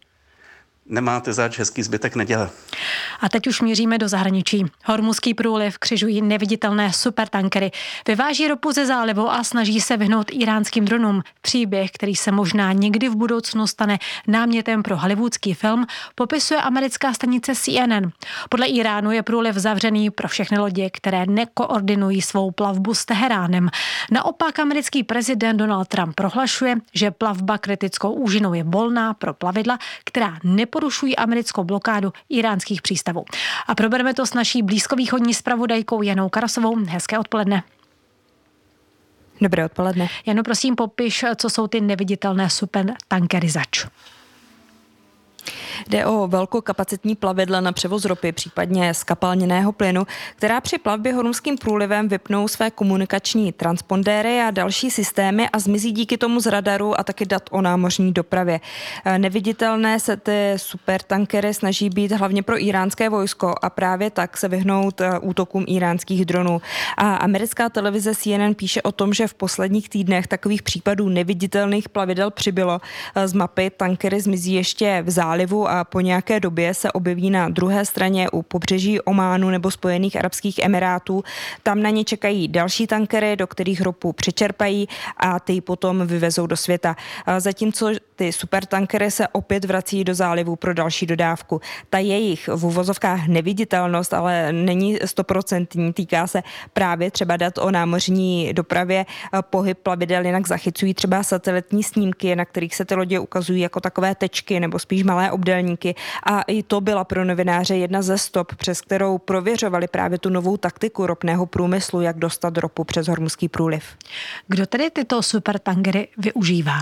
Nemáte zač, hezký zbytek neděle. A teď už míříme do zahraničí. Hormuzský průliv křižují neviditelné supertankery. Vyváží ropu ze zálivu a snaží se vyhnout íránským dronům. Příběh, který se možná někdy v budoucnu stane námětem pro hollywoodský film, popisuje americká stanice C N N. Podle Iránu je průliv zavřený pro všechny lodě, které nekoordinují svou plavbu s Teheránem. Naopak americký prezident Donald Trump prohlašuje, že plavba kritickou úžinou je volná pro plavidla, která neporušují americkou blokádu iránských přístavů. A probereme to s naší blízkovýchodní zpravodajkou Janou Karasovou. Hezké odpoledne. Dobré odpoledne. Jano, prosím, popiš, co jsou ty neviditelné supertankery zač. Jde o velkokapacitní plavidla na převoz ropy, případně skapalněného plynu, která při plavbě Hormuzským průlivem vypnou své komunikační transpondéry a další systémy a zmizí díky tomu z radaru a taky dat o námořní dopravě. Neviditelné se ty supertankery snaží být hlavně pro iránské vojsko a právě tak se vyhnout útokům iránských dronů. A americká televize C N N píše o tom, že v posledních týdnech takových případů neviditelných plavidel přibylo. Z mapy tankery zmizí ještě v zálivu plavbu a po nějaké době se objeví na druhé straně u pobřeží Ománu nebo Spojených arabských emirátů. Tam na ně čekají další tankery, do kterých ropu přečerpají a ty potom vyvezou do světa. Zatímco ty supertankery se opět vrací do zálivu pro další dodávku. Ta jejich v uvozovkách neviditelnost, ale není stoprocentní, týká se právě třeba dat o námořní dopravě. Pohyb plavidel jinak zachycují třeba satelitní snímky, na kterých se ty lodě ukazují jako takové tečky nebo spíš malé obdélníky. A i to byla pro novináře jedna ze stop, přes kterou prověřovali právě tu novou taktiku ropného průmyslu, jak dostat ropu přes Hormuzský průliv. Kdo tedy tyto supertankery využívá?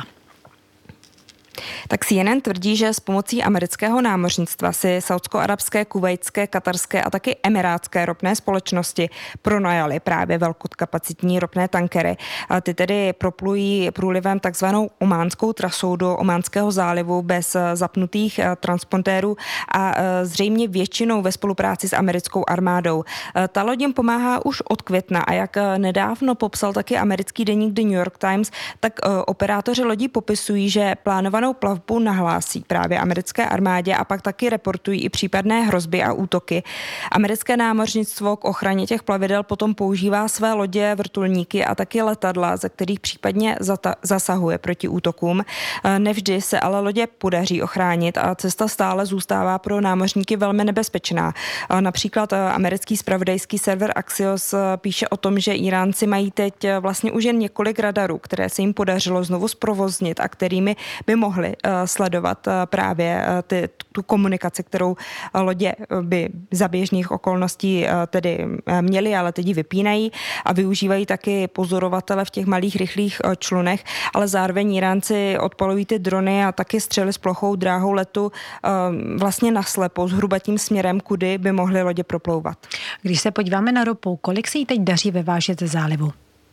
Tak C N N tvrdí, že s pomocí amerického námořnictva si saudsko-arabské, kuvajtské, katarské a taky emirátské ropné společnosti pronajaly právě velkokapacitní ropné tankery. A ty tedy proplují průlivem takzvanou ománskou trasou do Ománského zálivu bez zapnutých transpondérů a zřejmě většinou ve spolupráci s americkou armádou. Ta loď jim pomáhá už od května a jak nedávno popsal taky americký deník The New York Times, tak operátoři lodí popisují, že plánovanou plavbu nahlásí právě americké armádě a pak taky reportují i případné hrozby a útoky. Americké námořnictvo k ochraně těch plavidel potom používá své lodě, vrtulníky a taky letadla, ze kterých případně zata- zasahuje proti útokům. Nevždy se ale lodě podaří ochránit a cesta stále zůstává pro námořníky velmi nebezpečná. Například americký zpravodajský server Axios píše o tom, že Iránci mají teď vlastně už jen několik radarů, které se jim podařilo znovu zprovoznit a kterými by mohli sledovat právě ty, tu komunikaci, kterou lodě by za běžných okolností tedy měly, ale teď ji vypínají a využívají taky pozorovatele v těch malých rychlých člunech, ale zároveň Iránci odpalují ty drony a taky střely s plochou dráhou letu vlastně naslepo, zhruba tím směrem, kudy by mohly lodě proplouvat. Když se podíváme na ropu, kolik se jí teď daří vyvážet ze zálivu?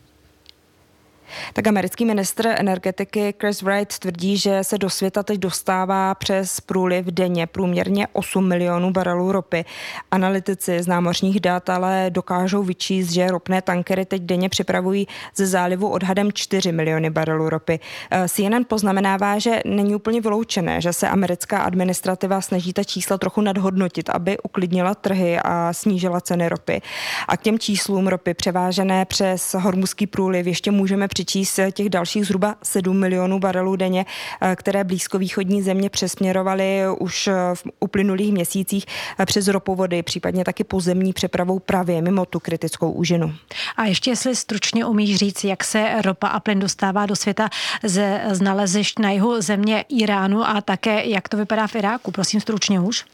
Tak americký ministr energetiky Chris Wright tvrdí, že se do světa teď dostává přes průliv denně průměrně osm milionů barelů ropy. Analytici z námořních dat ale dokážou vyčíst, že ropné tankery teď denně připravují ze zálivu odhadem čtyři miliony barelů ropy. C N N poznamenává, že není úplně vyloučené, že se americká administrativa snaží ta čísla trochu nadhodnotit, aby uklidnila trhy a snížila ceny ropy. A k těm číslům ropy převážené přes Hormuzský průliv ještě můžeme přičíst těch dalších zhruba sedm milionů barelů denně, které blízkovýchodní země přesměrovaly už v uplynulých měsících přes ropovody, případně taky pozemní přepravou právě mimo tu kritickou úžinu. A ještě jestli stručně umíš říct, jak se ropa a plyn dostává do světa ze nalezišť na jihu země Iránu a také jak to vypadá v Iráku? Prosím stručně už.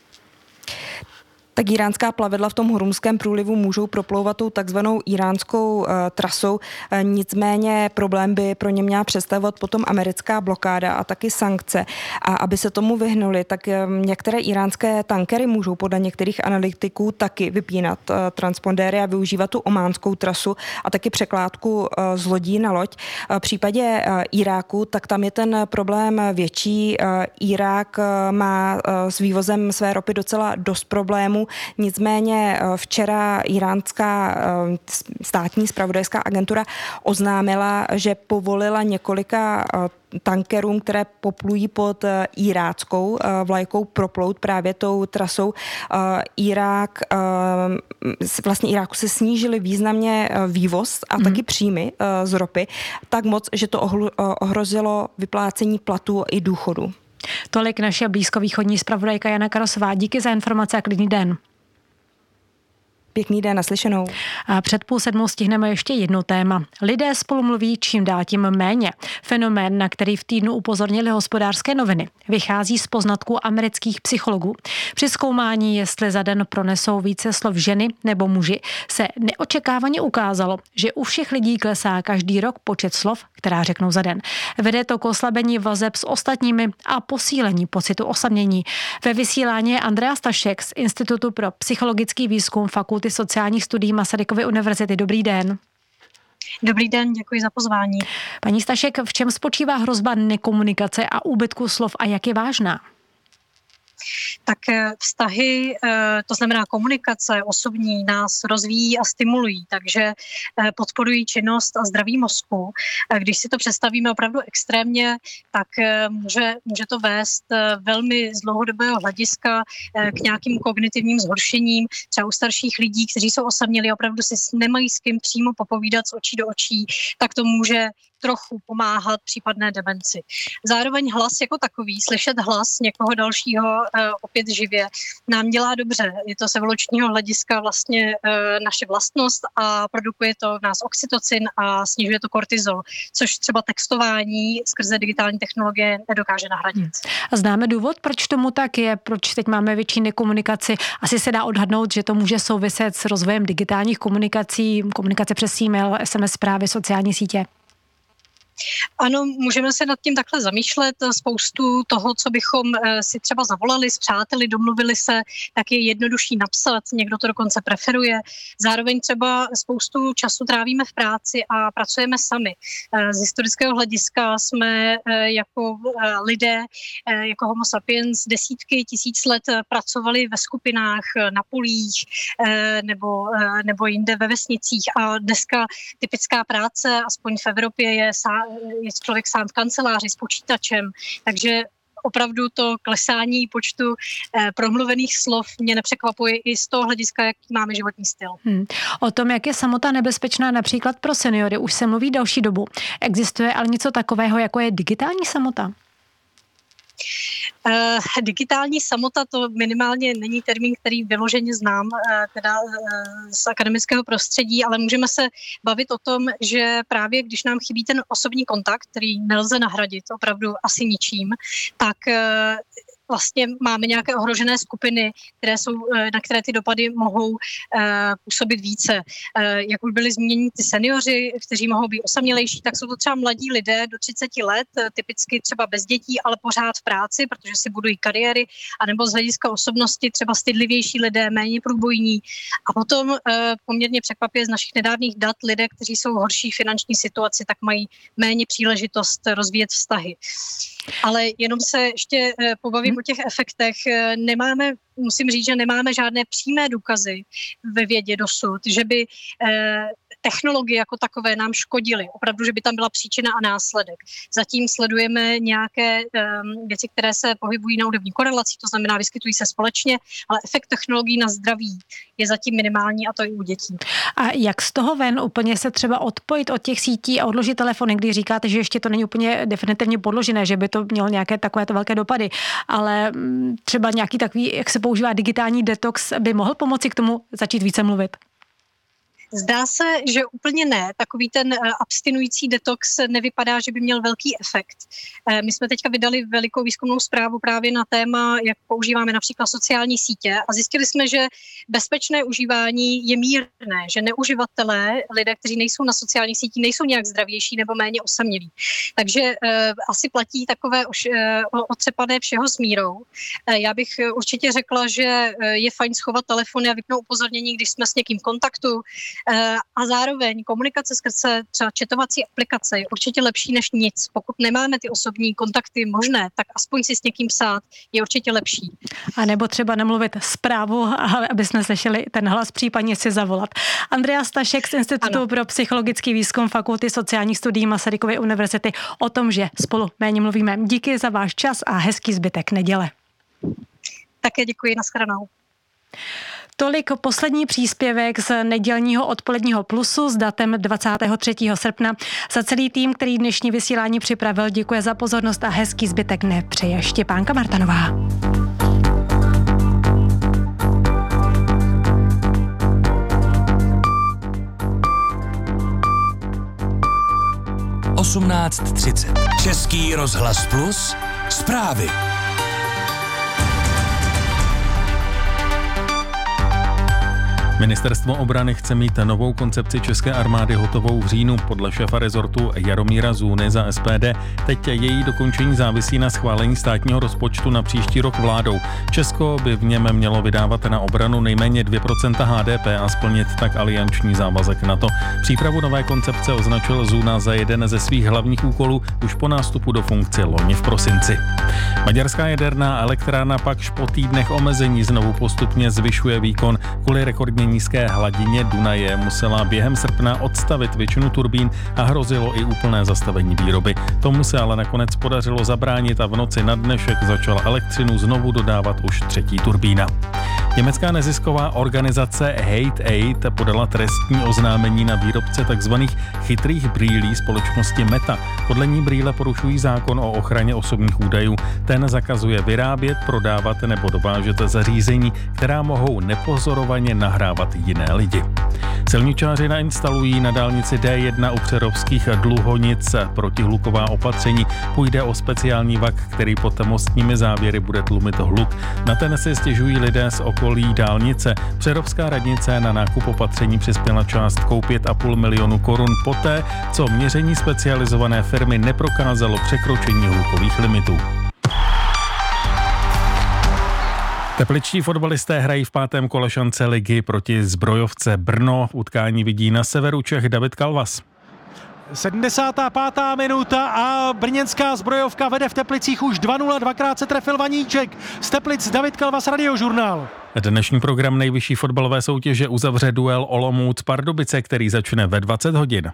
Tak iránská plavidla v tom Hormuzském průlivu můžou proplouvat tou takzvanou iránskou uh, trasou. Uh, nicméně problém by pro ně měla představovat potom americká blokáda a taky sankce. A aby se tomu vyhnuli, tak um, některé iránské tankery můžou podle některých analytiků taky vypínat uh, transpondéry a využívat tu ománskou trasu a taky překládku uh, z lodí na loď. Uh, v případě uh, Iráku, tak tam je ten problém větší. Uh, Irák uh, má uh, s vývozem své ropy docela dost problémů. Nicméně včera iránská státní zpravodajská agentura oznámila, že povolila několika tankerům, které poplují pod iráckou vlajkou, proplout právě tou trasou. Irák, vlastně Iráku se snížily významně vývoz a mm. taky příjmy z ropy, tak moc, že to ohrozilo vyplácení platů i důchodu. Tolik naše blízkovýchodní zpravodajka Jana Karosová. Díky za informace a klidný den. Pěkný den, naslyšenou. A před půl sedmou stihneme ještě jedno téma. Lidé spolu mluví čím dál tím méně. Fenomén, na který v týdnu upozornili Hospodářské noviny, vychází z poznatků amerických psychologů. Při zkoumání, jestli za den pronesou více slov ženy nebo muži, se neočekávaně ukázalo, že u všech lidí klesá každý rok počet slov, která řeknou za den. Vede to k oslabení vazeb s ostatními a posílení pocitu osamění. Ve vysílání je Andrea Stašek z Institutu pro psychologický výzkum Fakulty sociálních studií Masarykovy univerzity. Dobrý den. Dobrý den, děkuji za pozvání. Paní Stašek, v čem spočívá hrozba nekomunikace a úbytku slov a jak je vážná? tak vztahy, to znamená komunikace osobní, nás rozvíjí a stimulují, takže podporují činnost a zdraví mozku. Když si to představíme opravdu extrémně, tak může, může to vést velmi z dlouhodobého hlediska k nějakým kognitivním zhoršením. Třeba u starších lidí, kteří jsou osamělí, opravdu si nemají s kým přímo popovídat z očí do očí, tak to může trochu pomáhat případné demenci. Zároveň hlas jako takový, slyšet hlas někoho dalšího e, opět živě, nám dělá dobře. Je to z evolučního hlediska vlastně e, naše vlastnost a produkuje to v nás oxytocin a snižuje to kortizol, což třeba textování skrze digitální technologie nedokáže nahradit. A známe důvod, proč tomu tak je, proč teď máme větší nekomunikaci? Asi se dá odhadnout, že to může souviset s rozvojem digitálních komunikací, komunikace přes e-mail, es em es zprávy, sociální sítě. Ano, můžeme se nad tím takhle zamýšlet. Spoustu toho, co bychom si třeba zavolali s přáteli, domluvili se, tak je jednodušší napsat, někdo to dokonce preferuje. Zároveň třeba spoustu času trávíme v práci a pracujeme sami. Z historického hlediska jsme jako lidé, jako homo sapiens, desítky tisíc let pracovali ve skupinách, na polích nebo, nebo jinde ve vesnicích a dneska typická práce, aspoň v Evropě, je sám je člověk sám v kanceláři s počítačem, takže opravdu to klesání počtu eh, promluvených slov mě nepřekvapuje i z toho hlediska, jaký máme životní styl. Hmm. O tom, jak je samota nebezpečná například pro seniory, už se mluví další dobu. Existuje ale něco takového, jako je digitální samota? Uh, digitální samota, to minimálně není termín, který vyloženě znám uh, teda uh, z akademického prostředí, ale můžeme se bavit o tom, že právě když nám chybí ten osobní kontakt, který nelze nahradit opravdu asi ničím, tak uh, vlastně máme nějaké ohrožené skupiny, které jsou, na které ty dopady mohou uh, působit více. Uh, jak už byli zmíněni ty seniori, kteří mohou být osamělejší, tak jsou to třeba mladí lidé do třiceti let, typicky třeba bez dětí, ale pořád v práci, protože si budují kariéry, anebo z hlediska osobnosti třeba stydlivější lidé, méně průbojní. A potom uh, poměrně překvapivě z našich nedávných dat lidé, kteří jsou v horší finanční situaci, tak mají méně příležitost rozvíjet vztahy. Ale jenom se ještě uh, pobavím o těch efektech. Nemáme, musím říct, že nemáme žádné přímé důkazy ve vědě dosud, že by eh, technologie jako takové nám škodily. Opravdu, že by tam byla příčina a následek. Zatím sledujeme nějaké eh, věci, které se pohybují na úrovni korelací, to znamená, vyskytují se společně, ale efekt technologií na zdraví je zatím minimální, a to i u dětí. A jak z toho ven úplně se třeba odpojit od těch sítí a odložit telefony, když říkáte, že ještě to není úplně definitivně podložené, že by to mělo nějaké takovéto velké dopady, ale třeba nějaký takový, jak se používá digitální detox, by mohl pomoci k tomu začít více mluvit? Zdá se, že úplně ne. Takový ten abstinující detox nevypadá, že by měl velký efekt. My jsme teďka vydali velikou výzkumnou zprávu právě na téma, jak používáme například sociální sítě, a zjistili jsme, že bezpečné užívání je mírné, že neuživatelé, lidé, kteří nejsou na sociálních sítích, nejsou nějak zdravější nebo méně osamělí. Takže eh, asi platí takové už eh, otřepané všeho s mírou. Eh, já bych určitě řekla, že je fajn schovat telefony a vypnout upozornění, když jsme s někým v kontaktu. A zároveň komunikace skrze třeba chatovací aplikace je určitě lepší než nic. Pokud nemáme ty osobní kontakty možné, tak aspoň si s někým psát je určitě lepší. A nebo třeba namluvit zprávu, aby jsme slyšeli ten hlas, případně si zavolat. Andrea Stašek z Institutu ano. pro psychologický výzkum Fakulty sociálních studií Masarykovy univerzity o tom, že spolu méně mluvíme. Díky za váš čas a hezký zbytek neděle. Také děkuji, nashledanou. Tolik poslední příspěvek z nedělního odpoledního Plusu s datem dvacátého třetího srpna. Za celý tým, který dnešní vysílání připravil, děkuje za pozornost a hezký zbytek dne přeje Štěpánka Martanová. osmnáct třicet. Český rozhlas Plus. Zprávy. Ministerstvo obrany chce mít novou koncepci české armády hotovou v říjnu. Podle šéfa rezortu Jaromíra Zůny za S P D teď její dokončení závisí na schválení státního rozpočtu na příští rok vládou. Česko by v něm mělo vydávat na obranu nejméně dvě procenta H D P a splnit tak alianční závazek NATO. Přípravu nové koncepce označil Zůna za jeden ze svých hlavních úkolů už po nástupu do funkce loni v prosinci. Maďarská jaderná elektrárna pak po týdnech omezení znovu postupně zvyšuje výkon. Kvůli rekordně nízké hladině Dunaje musela během srpna odstavit většinu turbín a hrozilo i úplné zastavení výroby. Tomu se ale nakonec podařilo zabránit a v noci na dnešek začala elektřinu znovu dodávat už třetí turbína. Německá nezisková organizace Hate Aid podala trestní oznámení na výrobce tzv. Chytrých brýlí společnosti Meta. Podle ní brýle porušují zákon o ochraně osobních údajů. Ten zakazuje vyrábět, prodávat nebo dovážet zařízení, která mohou nepozorovaně nahrávat jiné lidi. Silničáři nainstalují na dálnici D jedna u Přerovských Dluhonic protihluková opatření. Půjde o speciální vak, který pod mostními závěry bude tlumit hluk. Na ten si stěžují lidé z okolí dálnice. Přerovská radnice na nákup opatření přispěla částkou pět a půl milionu korun poté, co měření specializované firmy neprokázalo překročení hlukových limitů. Tepličtí fotbalisté hrají v pátém kole šance ligy proti Zbrojovce Brno. Utkání vidí na severu Čech David Kalvas. sedmdesátá pátá minuta a brněnská Zbrojovka vede v Teplicích už dva nula, dvakrát se trefil Vaníček. Z Teplic David Kalvas, Radiožurnál. Dnešní program nejvyšší fotbalové soutěže uzavře duel Olomouc Pardubice, který začne ve dvacet hodin.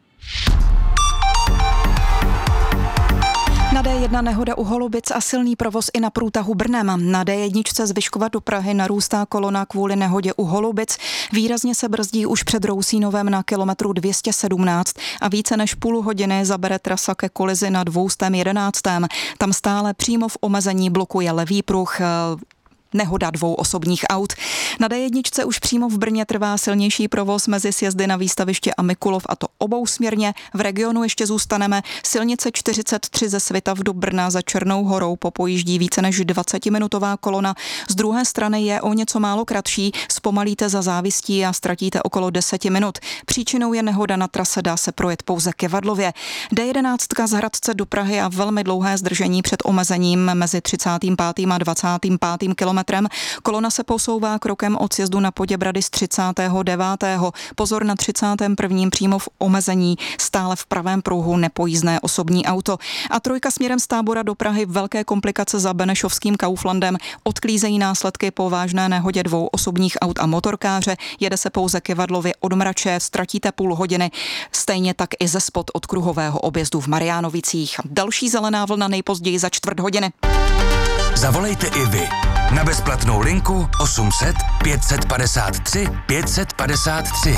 Na D jedna nehoda u Holubic a silný provoz i na průtahu Brnem. Na D jedna z Vyškova do Prahy narůstá kolona kvůli nehodě u Holubic. Výrazně se brzdí už před Rousínovem na kilometru dvě stě sedmnáct a více než půl hodiny zabere trasa ke kolizi na dvě stě jedenáct. Tam stále přímo v omezení blokuje levý pruh. Nehoda dvou osobních aut. Na D jedna už přímo v Brně trvá silnější provoz mezi sjezdy na Výstaviště a Mikulov, a to obousměrně. V regionu ještě zůstaneme. Silnice čtyřicet tři ze Svitav do Brna za Černou horou popojíždí více než dvacetiminutová kolona. Z druhé strany je o něco málo kratší, zpomalíte za Závistí a ztratíte okolo deseti minut. Příčinou je nehoda na trase, dá se projet pouze ke Vadlově. D jedenáct z Hradce do Prahy a velmi dlouhé zdržení před omezením mezi třicátým pátým a dvacátým pátým kilometrem. Kolona se posouvá krokem od sjezdu na Poděbrady z třicátého devátého Pozor, na třicátém prvním přímo v omezení, stále v pravém pruhu nepojízdné osobní auto. A trojka směrem z Tábora do Prahy, velké komplikace za Benešovským Kauflandem, odklízejí následky po vážné nehodě dvou osobních aut a motorkáře, jede se pouze ke Vadlově od Mrače, ztratíte půl hodiny, stejně tak i ze spod od kruhového objezdu v Mariánovicích. Další zelená vlna nejpozději za čtvrt hodiny. Zavolejte i vy na bezplatnou linku osm set pět set padesát tři pět set padesát tři.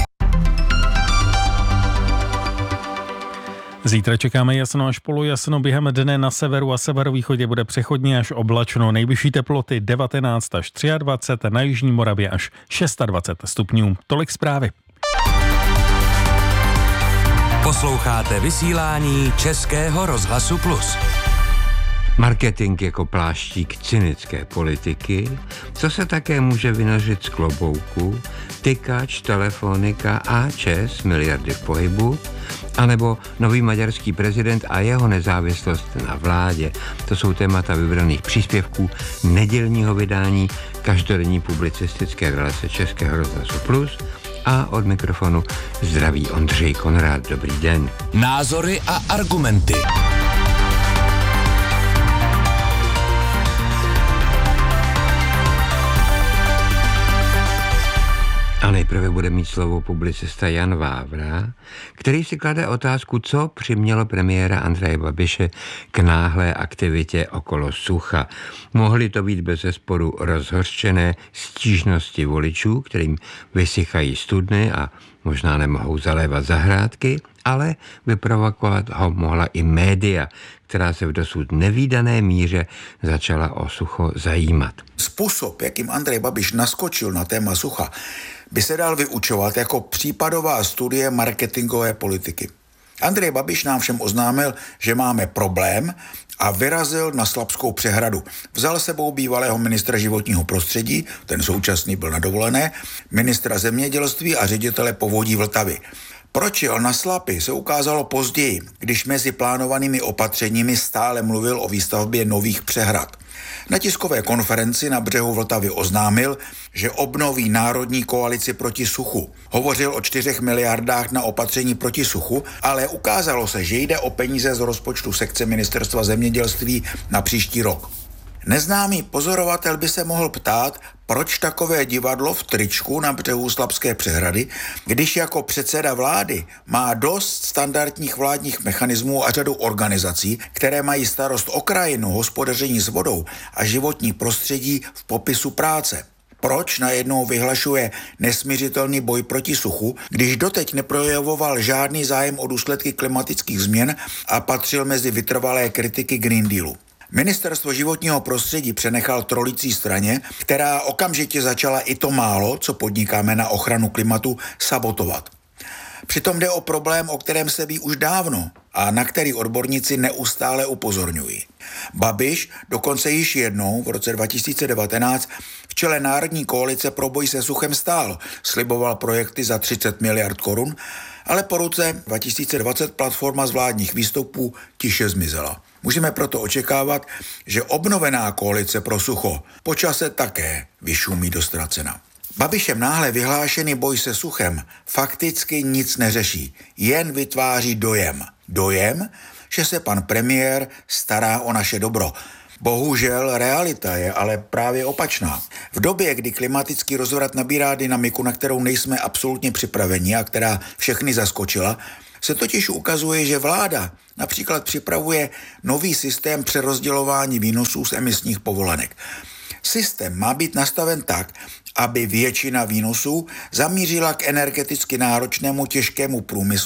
Zítra čekáme jasno až polojasno, během dne na severu a severovýchodě bude přechodně až oblačno. Nejvyšší teploty devatenáct až dvacet tři, na jižní Moravě až dvacet šest stupňů. Tolik zprávy. Posloucháte vysílání Českého rozhlasu Plus. Marketing jako pláštík cynické politiky, co se také může vynořit z klobouku, tykač, telefonika a ČEZ, miliardy v pohybu, anebo nový maďarský prezident a jeho nezávislost na vládě. To jsou témata vybraných příspěvků nedělního vydání každodenní publicistické relace Českého rozhlasu Plus a od mikrofonu zdraví Ondřej Konrád. Dobrý den. Názory a argumenty. A nejprve bude mít slovo publicista Jan Vávra, který si klade otázku, co přimělo premiéra Andreje Babiše k náhlé aktivitě okolo sucha. Mohly to být bezesporu rozhořčené stížnosti voličů, kterým vysychají studny a možná nemohou zalévat zahrádky, ale vyprovokovat ho mohla i média, která se v dosud nevídané míře začala o sucho zajímat. Způsob, jakým Andrej Babiš naskočil na téma sucha, by se dal vyučovat jako případová studie marketingové politiky. Andrej Babiš nám všem oznámil, že máme problém a vyrazil na Slabskou přehradu. Vzal sebou bývalého ministra životního prostředí, ten současný byl na dovolené, ministra zemědělství a ředitele povodí Vltavy. Proč jel na Slapy, se ukázalo později, když mezi plánovanými opatřeními stále mluvil o výstavbě nových přehrad. Na tiskové konferenci na břehu Vltavy oznámil, že obnoví národní koalici proti suchu. Hovořil o čtyřech miliardách na opatření proti suchu, ale ukázalo se, že jde o peníze z rozpočtu sekce Ministerstva zemědělství na příští rok. Neznámý pozorovatel by se mohl ptát, proč takové divadlo v tričku na břehu Slabské přehrady, když jako předseda vlády má dost standardních vládních mechanismů a řadu organizací, které mají starost o krajinu, hospodaření s vodou a životní prostředí v popisu práce. Proč najednou vyhlašuje nesmiřitelný boj proti suchu, když doteď neprojevoval žádný zájem o důsledky klimatických změn a patřil mezi vytrvalé kritiky Green Dealu? Ministerstvo životního prostředí přenechal trolicí straně, která okamžitě začala i to málo, co podnikáme na ochranu klimatu, sabotovat. Přitom jde o problém, o kterém se ví už dávno a na který odborníci neustále upozorňují. Babiš dokonce již jednou v roce dva tisíce devatenáct v čele Národní koalice pro boj se suchem stál, sliboval projekty za třicet miliard korun, ale po roce dva tisíce dvacet platforma z vládních výstupů tiše zmizela. Můžeme proto očekávat, že obnovená koalice pro sucho po čase také vyšumí do ztracena. Babišem náhle vyhlášený boj se suchem fakticky nic neřeší, jen vytváří dojem. Dojem, že se pan premiér stará o naše dobro. Bohužel realita je ale právě opačná. V době, kdy klimatický rozvrat nabírá dynamiku, na kterou nejsme absolutně připraveni a která všechny zaskočila, se totiž ukazuje, že vláda například připravuje nový systém přerozdělování výnosů z emisních povolenek. Systém má být nastaven tak, aby většina výnosů zamířila k energeticky náročnému těžkému průmyslu